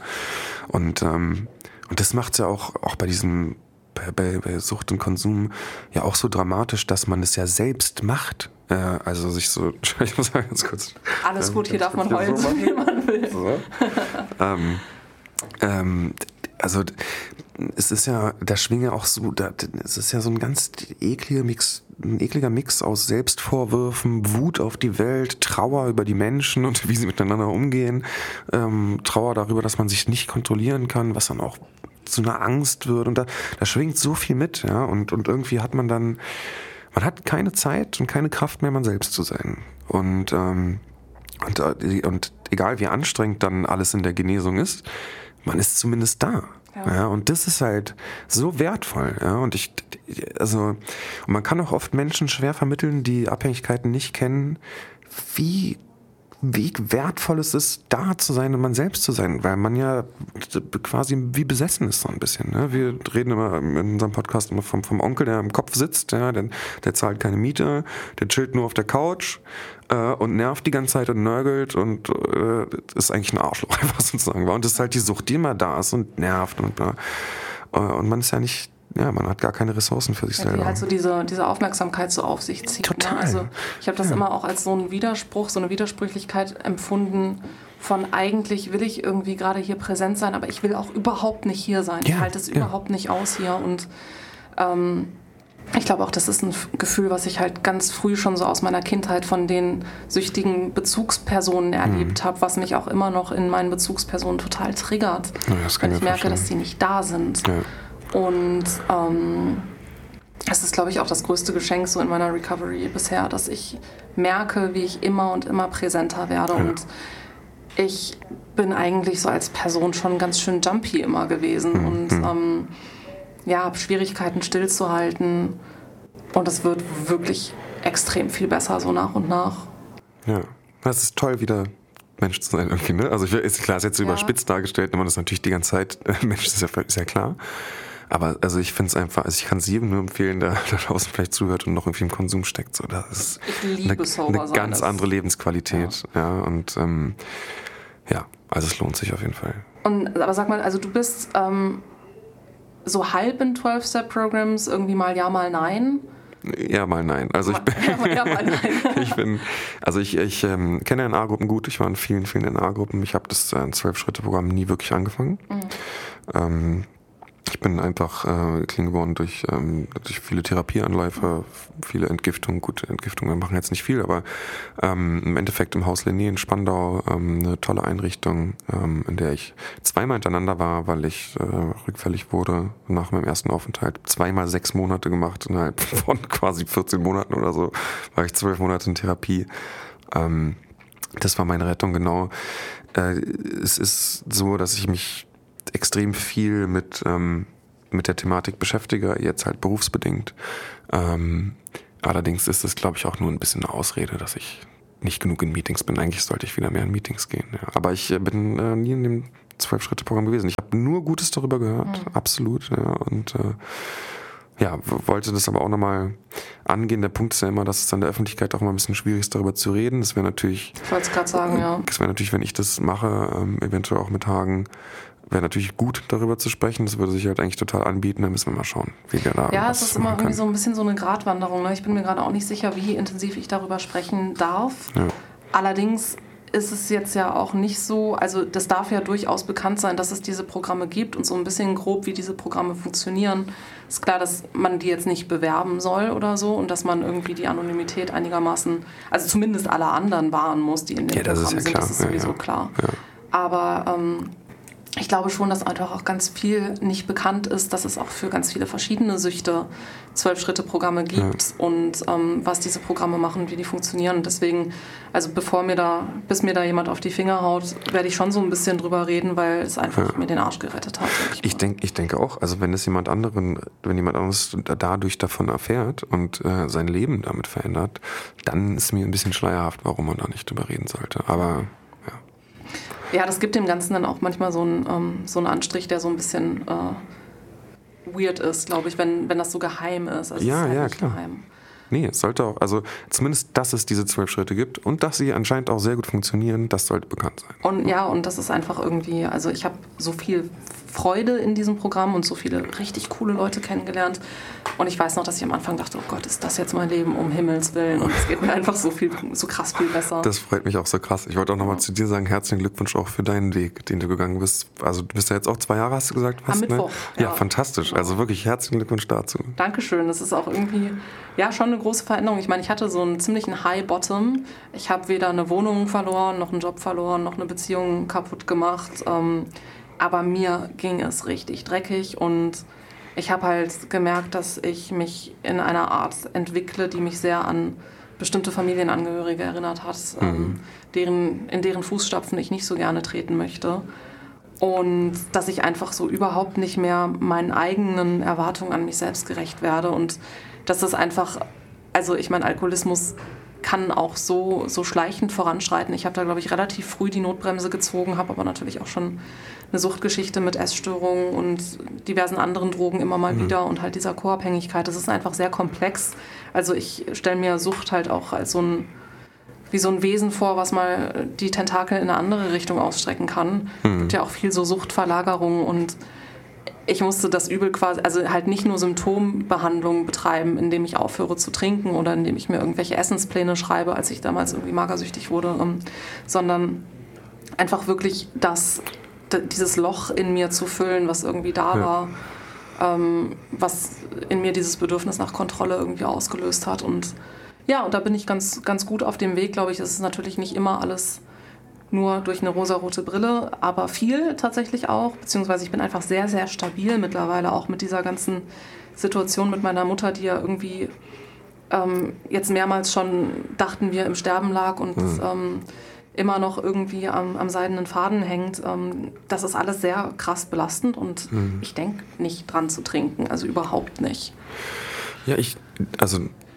und ähm, und das macht's ja auch auch bei diesem bei, bei, bei Sucht und Konsum ja auch so dramatisch, dass man es ja selbst macht. Äh, also sich so, ich muss sagen, ganz kurz. Alles gut, hier darf man heulen, so wie man will. So. ähm, ähm, also es ist ja, da schwingt ja auch so, da, es ist ja so ein ganz ekliger Mix, ein ekliger Mix aus Selbstvorwürfen, Wut auf die Welt, Trauer über die Menschen und wie sie miteinander umgehen, ähm, Trauer darüber, dass man sich nicht kontrollieren kann, was dann auch zu einer Angst wird und da, da schwingt so viel mit, ja, und, und irgendwie hat man dann, man hat keine Zeit und keine Kraft mehr, man selbst zu sein. Und, ähm, und, und egal wie anstrengend dann alles in der Genesung ist, man ist zumindest da. Ja. Ja, und das ist halt so wertvoll. Ja, und ich, also, und man kann auch oft Menschen schwer vermitteln, die Abhängigkeiten nicht kennen, wie wie wertvoll es ist, da zu sein und man selbst zu sein, weil man ja quasi wie besessen ist so ein bisschen. Ne? Wir reden immer in unserem Podcast immer vom, vom Onkel, der im Kopf sitzt, ja, der, der zahlt keine Miete, der chillt nur auf der Couch äh, und nervt die ganze Zeit und nörgelt und äh, ist eigentlich ein Arschloch, einfach sozusagen. Und das ist halt die Sucht, die immer da ist und nervt und bla. Und man ist ja nicht, ja, man hat gar keine Ressourcen für sich ja, selber. Die halt so diese, diese Aufmerksamkeit so auf sich zieht. Total. Ne? Also ich habe das ja. immer auch als so einen Widerspruch, so eine Widersprüchlichkeit empfunden von eigentlich will ich irgendwie gerade hier präsent sein, aber ich will auch überhaupt nicht hier sein. Ja, ich halte es ja. überhaupt nicht aus hier und ähm, ich glaube auch, das ist ein Gefühl, was ich halt ganz früh schon so aus meiner Kindheit von den süchtigen Bezugspersonen erlebt mhm. habe, was mich auch immer noch in meinen Bezugspersonen total triggert, Ja, das kann wenn ich merke, verstehen. dass die nicht da sind. Ja. Und ähm, es ist, glaube ich, auch das größte Geschenk so in meiner Recovery bisher, dass ich merke, wie ich immer und immer präsenter werde. Ja. Und ich bin eigentlich so als Person schon ganz schön jumpy immer gewesen mhm. und ähm, ja, habe Schwierigkeiten stillzuhalten. Und es wird wirklich extrem viel besser so nach und nach. Ja, das ist toll, wieder Mensch zu sein irgendwie, ne? Also ich, ist klar, ist jetzt so ja. überspitzt dargestellt, aber das ist natürlich die ganze Zeit, Mensch ist ja, ist ja klar. Aber also ich finde es einfach, also ich kann es jedem nur empfehlen, der da draußen vielleicht zuhört und noch irgendwie im Konsum steckt. So, das ist ich liebe eine, eine ganz andere Lebensqualität. Ja, ja und ähm, ja, also es lohnt sich auf jeden Fall. Und, aber sag mal, also du bist ähm, so halb in zwölf-Step-Programs, irgendwie mal ja, mal nein? Ja, mal nein. Also ich bin, ja, mal nein. ich bin, also ich, ich ähm, kenne N A-Gruppen gut. Ich war in vielen, vielen N A-Gruppen. Ich habe das äh, zwölf-Schritte-Programm nie wirklich angefangen. Mhm. Ähm, ich bin einfach äh, clean geworden durch, ähm, durch viele Therapieanläufe, viele Entgiftungen. Gut, Entgiftungen machen jetzt nicht viel, aber ähm, im Endeffekt im Haus Linné in Spandau ähm, eine tolle Einrichtung, ähm, in der ich zweimal hintereinander war, weil ich äh, rückfällig wurde nach meinem ersten Aufenthalt. Zweimal sechs Monate gemacht, innerhalb von quasi vierzehn Monaten oder so war ich zwölf Monate in Therapie. Ähm, das war meine Rettung, genau. Äh, es ist so, dass ich mich extrem viel mit, ähm, mit der Thematik beschäftige, jetzt halt berufsbedingt. Ähm, allerdings ist es, glaube ich, auch nur ein bisschen eine Ausrede, dass ich nicht genug in Meetings bin. Eigentlich sollte ich wieder mehr in Meetings gehen. Ja. Aber ich äh, bin äh, nie in dem zwölf-Schritte-Programm gewesen. Ich habe nur Gutes darüber gehört, mhm. absolut. Ja. Und äh, ja, wollte das aber auch nochmal angehen. Der Punkt ist ja immer, dass es an der Öffentlichkeit auch immer ein bisschen schwierig ist, darüber zu reden. Das wäre natürlich... Ich wollte es gerade sagen, ja. Das wäre natürlich, wenn ich das mache, ähm, eventuell auch mit Hagen, wäre natürlich gut, darüber zu sprechen. Das würde sich halt eigentlich total anbieten. Da müssen wir mal schauen, wie wir da Ja, es ist immer irgendwie so ein bisschen so eine Gratwanderung. Ne? Ich bin mir gerade auch nicht sicher, wie intensiv ich darüber sprechen darf. Ja. Allerdings ist es jetzt ja auch nicht so, also das darf ja durchaus bekannt sein, dass es diese Programme gibt und so ein bisschen grob, wie diese Programme funktionieren. Ist klar, dass man die jetzt nicht bewerben soll oder so und dass man irgendwie die Anonymität einigermaßen, also zumindest alle anderen wahren muss, die in dem ja, das Programm ist ja sind. Klar. Das ist sowieso ja, ja. klar. Ja. Aber ähm, ich glaube schon, dass einfach auch ganz viel nicht bekannt ist, dass es auch für ganz viele verschiedene Süchte Zwölf-Schritte-Programme gibt ja. und ähm, was diese Programme machen, wie die funktionieren. Und deswegen, also bevor mir da, bis mir da jemand auf die Finger haut, werde ich schon so ein bisschen drüber reden, weil es einfach ja. mir den Arsch gerettet hat. Ich, ich, denk, ich denke auch, also wenn es jemand anderen, wenn jemand anderes dadurch davon erfährt und äh, sein Leben damit verändert, dann ist mir ein bisschen schleierhaft, warum man da nicht drüber reden sollte. Aber ja, das gibt dem Ganzen dann auch manchmal so einen, ähm, so einen Anstrich, der so ein bisschen äh, weird ist, glaube ich, wenn, wenn das so geheim ist. Also ja, es ist halt ja, nicht klar. Geheim. Nee, es sollte auch, also zumindest, dass es diese zwölf Schritte gibt und dass sie anscheinend auch sehr gut funktionieren, das sollte bekannt sein. Und ja, und das ist einfach irgendwie, also ich habe so viel Freude in diesem Programm und so viele richtig coole Leute kennengelernt. Und ich weiß noch, dass ich am Anfang dachte, oh Gott, ist das jetzt mein Leben, um Himmels Willen. Und es geht mir einfach so viel, so krass viel besser. Das freut mich auch so krass. Ich wollte auch nochmal ja. zu dir sagen, herzlichen Glückwunsch auch für deinen Weg, den du gegangen bist. Also du bist ja jetzt auch zwei Jahre, hast du gesagt? Am Mittwoch. Ne? Ja, ja, fantastisch. Also wirklich herzlichen Glückwunsch dazu. Dankeschön. Das ist auch irgendwie, ja, schon eine große Veränderung. Ich meine, ich hatte so einen ziemlichen High-Bottom. Ich habe weder eine Wohnung verloren, noch einen Job verloren, noch eine Beziehung kaputt gemacht. Ähm, aber mir ging es richtig dreckig und ich habe halt gemerkt, dass ich mich in einer Art entwickle, die mich sehr an bestimmte Familienangehörige erinnert hat, mhm. ähm, deren, in deren Fußstapfen ich nicht so gerne treten möchte. Und dass ich einfach so überhaupt nicht mehr meinen eigenen Erwartungen an mich selbst gerecht werde. Und dass das einfach, also ich meine, Alkoholismus kann auch so, so schleichend voranschreiten. Ich habe da, glaube ich, relativ früh die Notbremse gezogen, habe aber natürlich auch schon eine Suchtgeschichte mit Essstörungen und diversen anderen Drogen immer mal mhm. wieder und halt dieser Co-Abhängigkeit. Das ist einfach sehr komplex. Also ich stelle mir Sucht halt auch als so ein, wie so ein Wesen vor, was mal die Tentakel in eine andere Richtung ausstrecken kann. Es mhm. gibt ja auch viel so Suchtverlagerungen und ich musste das Übel quasi, also halt nicht nur Symptombehandlung betreiben, indem ich aufhöre zu trinken oder indem ich mir irgendwelche Essenspläne schreibe, als ich damals irgendwie magersüchtig wurde, ähm, sondern einfach wirklich das, d- dieses Loch in mir zu füllen, was irgendwie da ja. war, ähm, was in mir dieses Bedürfnis nach Kontrolle irgendwie ausgelöst hat. Und ja, und da bin ich ganz, ganz gut auf dem Weg, glaube ich. Es ist natürlich nicht immer alles nur durch eine rosarote Brille, aber viel tatsächlich auch, beziehungsweise ich bin einfach sehr, sehr stabil mittlerweile, auch mit dieser ganzen Situation mit meiner Mutter, die ja irgendwie ähm, jetzt mehrmals schon, dachten wir, im Sterben lag und mhm. ähm, immer noch irgendwie am, am seidenen Faden hängt. Ähm, das ist alles sehr krass belastend und mhm. ich denke nicht dran zu trinken, also überhaupt nicht. Ja, ich, also...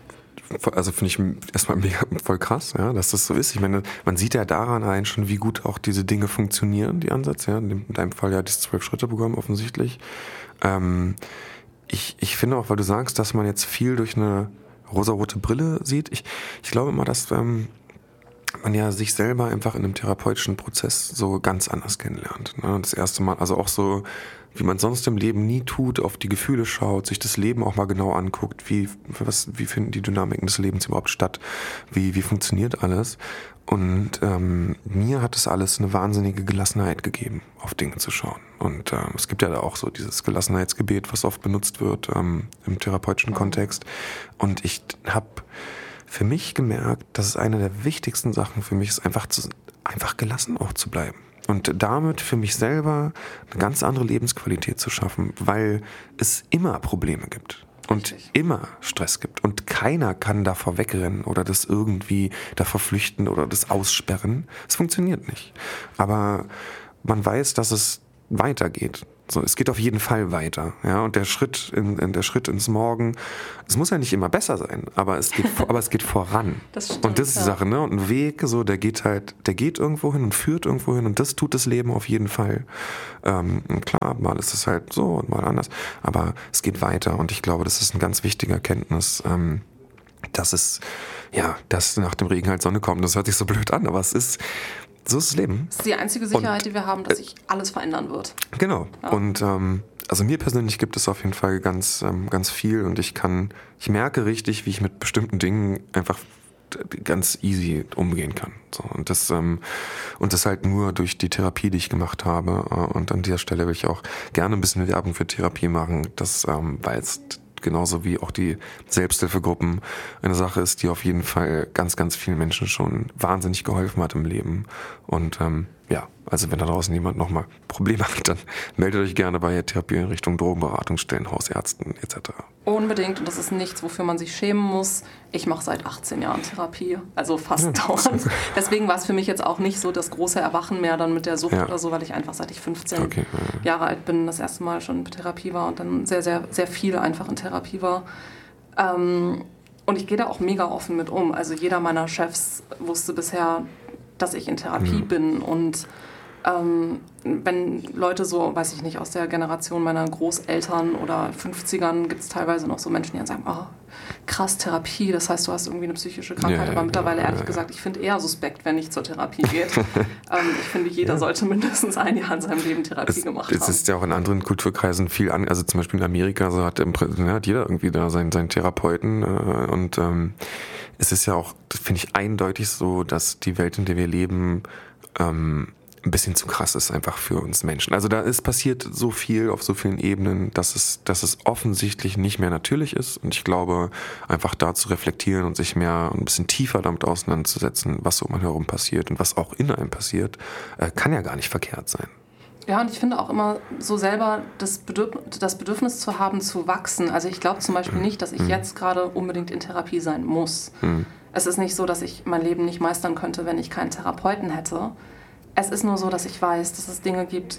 Also finde ich erstmal mega voll krass, ja, dass das so ist. Ich meine, man sieht ja daran allein schon, wie gut auch diese Dinge funktionieren, die Ansätze. Ja. In deinem Fall ja das Zwölf-Schritte-Programm offensichtlich. Ähm, ich, ich finde auch, weil du sagst, dass man jetzt viel durch eine rosarote Brille sieht. Ich, ich glaube immer, dass ähm, man ja sich selber einfach in einem therapeutischen Prozess so ganz anders kennenlernt. Ne? Das erste Mal, also auch so, wie man sonst im Leben nie tut, auf die Gefühle schaut, sich das Leben auch mal genau anguckt, wie, was, wie finden die Dynamiken des Lebens überhaupt statt, wie, wie funktioniert alles. Und ähm, mir hat das alles eine wahnsinnige Gelassenheit gegeben, auf Dinge zu schauen. Und äh, es gibt ja da auch so dieses Gelassenheitsgebet, was oft benutzt wird ähm, im therapeutischen mhm. Kontext. Und ich habe für mich gemerkt, dass es eine der wichtigsten Sachen für mich ist, einfach, zu, einfach gelassen auch zu bleiben. Und damit für mich selber eine ganz andere Lebensqualität zu schaffen, weil es immer Probleme gibt und Richtig. immer Stress gibt. Und keiner kann davor wegrennen oder das irgendwie davor flüchten oder das aussperren. Es funktioniert nicht. Aber man weiß, dass es weitergeht. So, es geht auf jeden Fall weiter, ja, und der Schritt in, in der Schritt ins Morgen, es muss ja nicht immer besser sein, aber es geht, aber es geht voran. Das stimmt, und das ist die ja. Sache, ne? Und ein Weg, so, der geht halt, der geht irgendwo hin und führt irgendwo hin und das tut das Leben auf jeden Fall. Ähm, klar, mal ist es halt so und mal anders, aber es geht weiter und ich glaube, das ist eine ganz wichtige Erkenntnis, ähm, dass es, ja, dass nach dem Regen halt Sonne kommt. Das hört sich so blöd an, aber es ist, so ist das Leben. Das ist die einzige Sicherheit, und, die wir haben, dass sich alles verändern wird. Genau. Ja. Und ähm, also mir persönlich gibt es auf jeden Fall ganz, ähm, ganz viel und ich kann, ich merke richtig, wie ich mit bestimmten Dingen einfach ganz easy umgehen kann. So, und das ähm, und das halt nur durch die Therapie, die ich gemacht habe. Und an dieser Stelle will ich auch gerne ein bisschen Werbung für Therapie machen, das, ähm, weil es genauso wie auch die Selbsthilfegruppen eine Sache ist, die auf jeden Fall ganz, ganz vielen Menschen schon wahnsinnig geholfen hat im Leben. Und ähm, ja, also wenn da draußen jemand nochmal Probleme hat, dann meldet euch gerne bei Therapieeinrichtungen, Drogenberatungsstellen, Hausärzten et cetera. Unbedingt, und das ist nichts, wofür man sich schämen muss. Ich mache seit achtzehn Jahren Therapie, also fast ja. dauernd. Deswegen war es für mich jetzt auch nicht so das große Erwachen mehr dann mit der Sucht ja. oder so, weil ich einfach seit ich fünfzehn okay. ja. Jahre alt bin, das erste Mal schon in Therapie war und dann sehr, sehr, sehr viel einfach in Therapie war. Ähm, und ich gehe da auch mega offen mit um. Also jeder meiner Chefs wusste bisher, dass ich in Therapie mhm. bin und ähm, wenn Leute so, weiß ich nicht, aus der Generation meiner Großeltern oder fünfzigern gibt es teilweise noch so Menschen, die dann sagen, oh, krass, Therapie, das heißt, du hast irgendwie eine psychische Krankheit. Ja, aber ja, mittlerweile, ja, ehrlich ja. gesagt, ich finde eher suspekt, wenn nicht zur Therapie geht. ähm, ich finde, jeder ja. sollte mindestens ein Jahr in seinem Leben Therapie es, gemacht es haben. Es ist ja auch in anderen Kulturkreisen viel an, also zum Beispiel in Amerika so hat, im, hat jeder irgendwie da seinen, seinen Therapeuten äh, und ähm, es ist ja auch, finde ich, eindeutig so, dass die Welt, in der wir leben, ähm, ein bisschen zu krass ist einfach für uns Menschen. Also da ist passiert so viel auf so vielen Ebenen, dass es, dass es offensichtlich nicht mehr natürlich ist. Und ich glaube, einfach da zu reflektieren und sich mehr ein bisschen tiefer damit auseinanderzusetzen, was so um einen herum passiert und was auch in einem passiert, äh, kann ja gar nicht verkehrt sein. Ja, und ich finde auch immer so selber das Bedürfnis, das Bedürfnis zu haben, zu wachsen. Also ich glaube zum Beispiel nicht, dass ich jetzt gerade unbedingt in Therapie sein muss. Mhm. Es ist nicht so, dass ich mein Leben nicht meistern könnte, wenn ich keinen Therapeuten hätte. Es ist nur so, dass ich weiß, dass es Dinge gibt,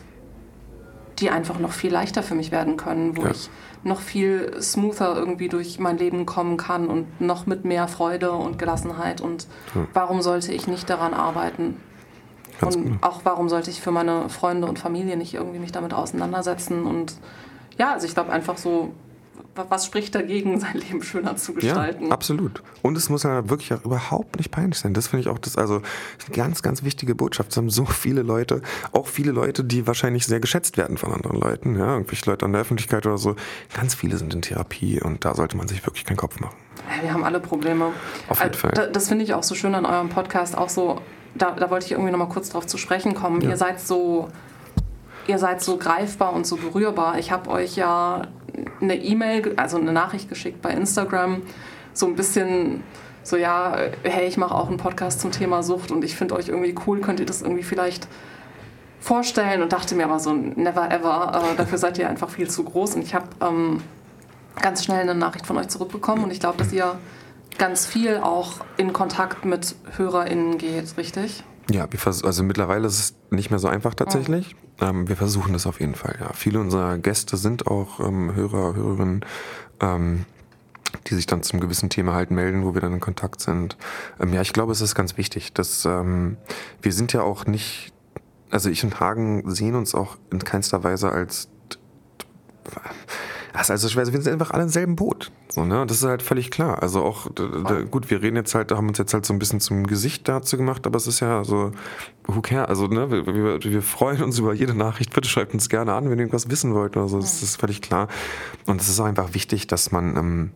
die einfach noch viel leichter für mich werden können, wo ja. ich noch viel smoother irgendwie durch mein Leben kommen kann und noch mit mehr Freude und Gelassenheit. Und ja. warum sollte ich nicht daran arbeiten? Ganz und genau. auch warum sollte ich für meine Freunde und Familie nicht irgendwie mich damit auseinandersetzen? Und ja, also ich glaube einfach so, was spricht dagegen, sein Leben schöner zu gestalten? Ja, absolut. Und es muss ja wirklich auch überhaupt nicht peinlich sein. Das finde ich auch das, also eine ganz, ganz wichtige Botschaft. Es haben so viele Leute, auch viele Leute, die wahrscheinlich sehr geschätzt werden von anderen Leuten, ja, irgendwelche Leute an der Öffentlichkeit oder so. Ganz viele sind in Therapie und da sollte man sich wirklich keinen Kopf machen. Ja, wir haben alle Probleme. Auf jeden Fall. Das, das finde ich auch so schön an eurem Podcast, auch so, da, da wollte ich irgendwie nochmal kurz drauf zu sprechen kommen. Ja. Ihr seid so, ihr seid so greifbar und so berührbar. Ich habe euch ja eine E-Mail, also eine Nachricht geschickt bei Instagram, so ein bisschen so, ja, hey, ich mache auch einen Podcast zum Thema Sucht und ich finde euch irgendwie cool, könnt ihr das irgendwie vielleicht vorstellen? Und dachte mir aber so, never ever, äh, dafür seid ihr einfach viel zu groß. Und ich habe ähm, ganz schnell eine Nachricht von euch zurückbekommen und ich glaube, dass ihr ganz viel auch in Kontakt mit HörerInnen geht, richtig? Ja, wir vers- also mittlerweile ist es nicht mehr so einfach tatsächlich. Oh. Ähm, wir versuchen das auf jeden Fall, ja. Viele unserer Gäste sind auch ähm, Hörer, Hörerinnen, ähm, die sich dann zum gewissen Thema halt melden, wo wir dann in Kontakt sind. Ähm, ja, ich glaube, es ist ganz wichtig, dass ähm, wir sind ja auch nicht, also ich und Hagen sehen uns auch in keinster Weise als Das ist also schwer, wir sind einfach alle im selben Boot. So, ne? Das ist halt völlig klar. Also auch, d- d- gut, wir reden jetzt halt, haben uns jetzt halt so ein bisschen zum Gesicht dazu gemacht, aber es ist ja so, who cares? Also, ne, wir, wir, wir freuen uns über jede Nachricht. Bitte schreibt uns gerne an, wenn ihr irgendwas wissen wollt oder so. Das ist völlig klar. Und es ist auch einfach wichtig, dass man, ähm,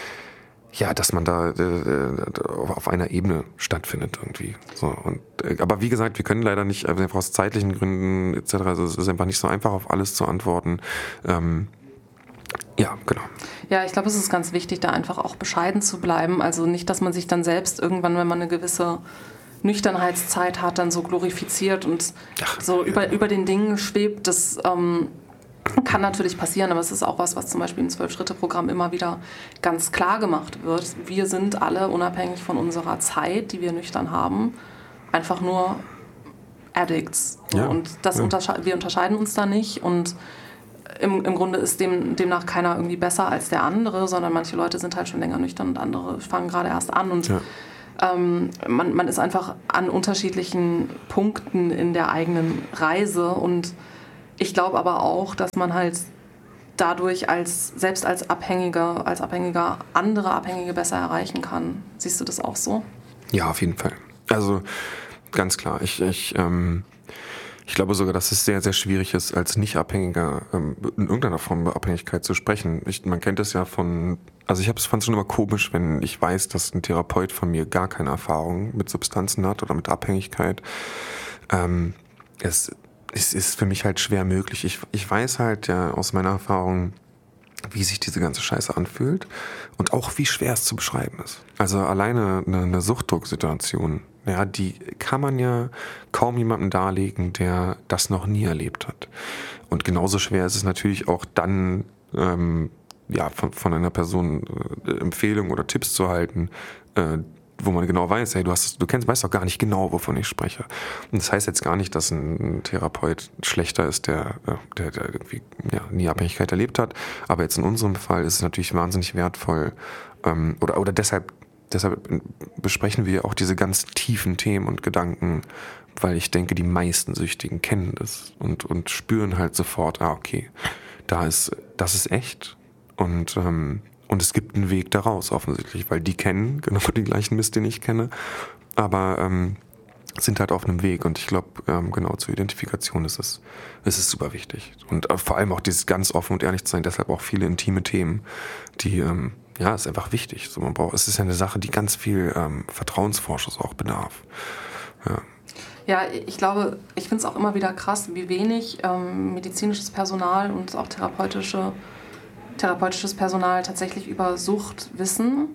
ja, dass man da äh, auf einer Ebene stattfindet irgendwie. So, und, äh, aber wie gesagt, wir können leider nicht, also einfach aus zeitlichen Gründen et cetera. Also es ist einfach nicht so einfach, auf alles zu antworten. Ähm, Ja, genau. Ja, ich glaube, es ist ganz wichtig, da einfach auch bescheiden zu bleiben. Also nicht, dass man sich dann selbst irgendwann, wenn man eine gewisse Nüchternheitszeit hat, dann so glorifiziert und Ach, so ja. über, über den Dingen schwebt. Das ähm, kann natürlich passieren, aber es ist auch was, was zum Beispiel im Zwölf-Schritte-Programm immer wieder ganz klar gemacht wird. Wir sind alle, unabhängig von unserer Zeit, die wir nüchtern haben, einfach nur Addicts. Ja. Und das ja. untersche- wir unterscheiden uns da nicht und Im, Im Grunde ist dem, demnach keiner irgendwie besser als der andere, sondern manche Leute sind halt schon länger nüchtern und andere fangen gerade erst an. Und ja. ähm, man, man ist einfach an unterschiedlichen Punkten in der eigenen Reise. Und ich glaube aber auch, dass man halt dadurch als selbst als Abhängiger, als Abhängiger andere Abhängige besser erreichen kann. Siehst du das auch so? Ja, auf jeden Fall. Also ganz klar. Ich, ich ähm Ich glaube sogar, dass es sehr, sehr schwierig ist, als Nicht-Abhängiger ähm, in irgendeiner Form über Abhängigkeit zu sprechen. Ich, man kennt es ja von, also ich fand es schon immer komisch, wenn ich weiß, dass ein Therapeut von mir gar keine Erfahrung mit Substanzen hat oder mit Abhängigkeit. Ähm, es, es ist für mich halt schwer möglich. Ich, ich weiß halt ja aus meiner Erfahrung, wie sich diese ganze Scheiße anfühlt und auch wie schwer es zu beschreiben ist. Also alleine eine, eine Suchtdrucksituation, ja, die kann man ja kaum jemandem darlegen, der das noch nie erlebt hat. Und genauso schwer ist es natürlich auch dann, ähm, ja, von, von einer Person äh, Empfehlungen oder Tipps zu halten, äh, wo man genau weiß, hey, du hast, du kennst, weißt doch gar nicht genau, wovon ich spreche. Und das heißt jetzt gar nicht, dass ein Therapeut schlechter ist, der, der, der irgendwie ja, nie Abhängigkeit erlebt hat. Aber jetzt in unserem Fall ist es natürlich wahnsinnig wertvoll, ähm, oder, oder deshalb, deshalb besprechen wir auch diese ganz tiefen Themen und Gedanken weil ich denke, die meisten Süchtigen kennen das und, und spüren halt sofort, ah, okay, da ist, das ist echt und, ähm, und es gibt einen Weg daraus offensichtlich, weil die kennen genau den gleichen Mist, den ich kenne, aber ähm, sind halt auf einem Weg und ich glaube, ähm, genau zur Identifikation ist es, ist es super wichtig und äh, vor allem auch dieses ganz offen und ehrlich zu sein, deshalb auch viele intime Themen, die, ähm, ja, ist einfach wichtig. So, man braucht, es ist ja eine Sache, die ganz viel ähm, Vertrauensvorschuss auch bedarf. Ja. Ja, ich glaube, ich finde es auch immer wieder krass, wie wenig ähm, medizinisches Personal und auch therapeutische, therapeutisches Personal tatsächlich über Sucht wissen.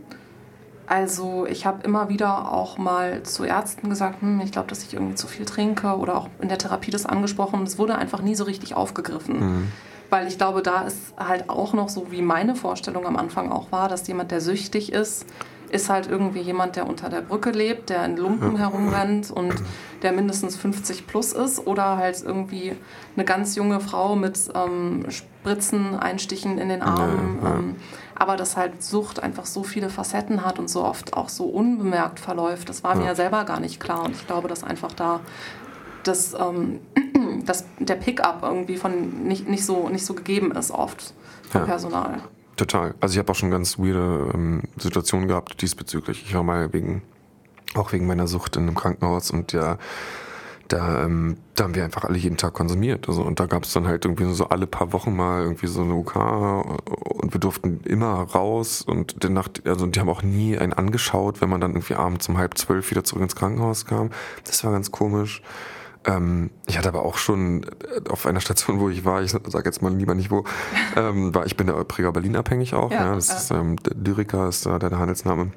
Also ich habe immer wieder auch mal zu Ärzten gesagt, hm, ich glaube, dass ich irgendwie zu viel trinke oder auch in der Therapie das angesprochen. Es wurde einfach nie so richtig aufgegriffen. Mhm. Weil ich glaube, da ist halt auch noch so, wie meine Vorstellung am Anfang auch war, dass jemand, der süchtig ist, ist halt irgendwie jemand, der unter der Brücke lebt, der in Lumpen herumrennt und der mindestens fünfzig plus ist oder halt irgendwie eine ganz junge Frau mit ähm, Spritzen, Einstichen in den Armen. Ja, ja. Ähm, aber dass halt Sucht einfach so viele Facetten hat und so oft auch so unbemerkt verläuft, das war mir ja selber gar nicht klar. Und ich glaube, dass einfach da das, ähm, dass der Pick-up irgendwie von nicht, nicht, so, nicht so gegeben ist oft vom ja. Personal. Total. Also ich habe auch schon ganz weirde ähm, Situationen gehabt diesbezüglich. Ich war mal wegen, auch wegen meiner Sucht in einem Krankenhaus und ja, da, ähm, da haben wir einfach alle jeden Tag konsumiert. Also, und da gab es dann halt irgendwie so alle paar Wochen mal irgendwie so eine U K und wir durften immer raus und danach, also die haben auch nie einen angeschaut, wenn man dann irgendwie abends um halb zwölf wieder zurück ins Krankenhaus kam. Das war ganz komisch. Ähm, ich hatte aber auch schon auf einer Station, wo ich war, ich sage jetzt mal lieber nicht wo, ähm, war ich bin der Präger Berlin abhängig auch. Ja, ja, das ja. ist ähm, Lyrica ist da der, der Handelsname.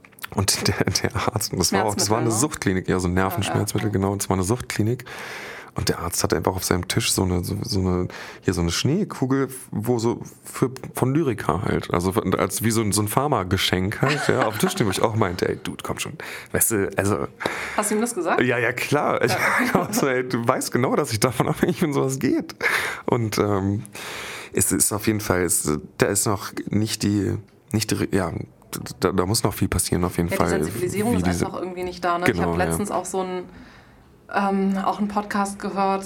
Und der, der Arzt, und das war auch, das war eine Suchtklinik, ja, so ein Nervenschmerzmittel, ja, ja. genau, und es war eine Suchtklinik. Und der Arzt hatte einfach auf seinem Tisch so eine, so, so eine, hier so eine Schneekugel, wo so für, von Lyrica halt, also als wie so ein, so ein Pharma-Geschenk halt, ja, auf dem Tisch stehen, wo ich auch meinte, ey, Dude, komm schon, weißt du, also. Hast du ihm das gesagt? Ja, ja, klar. Ja. Ich also, ey, du weißt genau, dass ich davon abhängig bin, sowas geht. Und, ähm, es ist auf jeden Fall, es, da ist noch nicht die, nicht die, ja, da, da muss noch viel passieren, auf jeden ja, Fall. Die Sensibilisierung ist diese, einfach irgendwie nicht da, ne? Genau, ich habe letztens ja. auch so ein, Ähm, auch einen Podcast gehört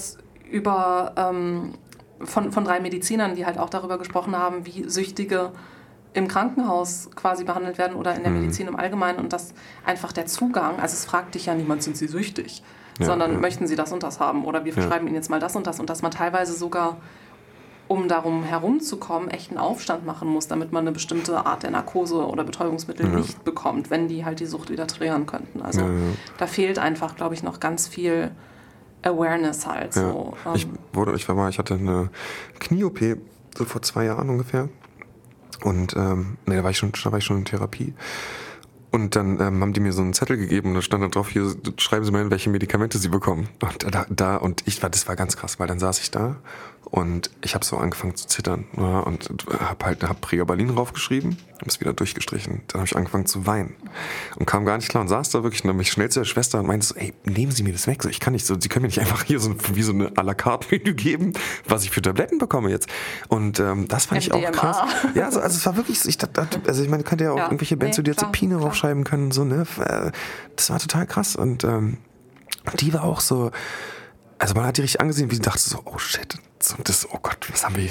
über ähm, von, von drei Medizinern, die halt auch darüber gesprochen haben, wie Süchtige im Krankenhaus quasi behandelt werden oder in der mhm. Medizin im Allgemeinen und dass einfach der Zugang, also es fragt dich ja niemand, sind sie süchtig, ja, sondern ja. möchten sie das und das haben oder wir verschreiben ja. ihnen jetzt mal das und das und dass man teilweise sogar, um darum herumzukommen, echt einen Aufstand machen muss, damit man eine bestimmte Art der Narkose oder Betäubungsmittel ja. nicht bekommt, wenn die halt die Sucht wieder triggern könnten. Also ja, ja. da fehlt einfach, glaube ich, noch ganz viel Awareness halt. Ja. So. Ich, wurde, ich war mal, ich hatte eine Knie-O P so vor zwei Jahren ungefähr und ähm, nee, da war ich schon, da war ich schon in Therapie. Und dann ähm, haben die mir so einen Zettel gegeben und da stand dann drauf, hier schreiben Sie mal hin, welche Medikamente Sie bekommen. Und da, da und ich war, das war ganz krass, weil dann saß ich da und ich habe so angefangen zu zittern, ja, und habe halt hab Pregabalin draufgeschrieben, habe es wieder durchgestrichen. Dann habe ich angefangen zu weinen und kam gar nicht klar und saß da wirklich und dann bin ich schnell zu der Schwester und meinte so, ey, nehmen Sie mir das weg, so, ich kann nicht so, Sie können mir nicht einfach hier so wie so eine à la carte Menü geben, was ich für Tabletten bekomme jetzt. Und ähm, das fand M D M A. Ich auch krass. Ja, also, also es war wirklich, ich dachte, also ich meine, könnt ja auch ja, irgendwelche Benzodiazepine nee, draufschreiben können, so, ne? Das war total krass und ähm, die war auch so, also man hat die richtig angesehen, wie sie dachte so, oh shit, das, oh Gott, was haben wir hier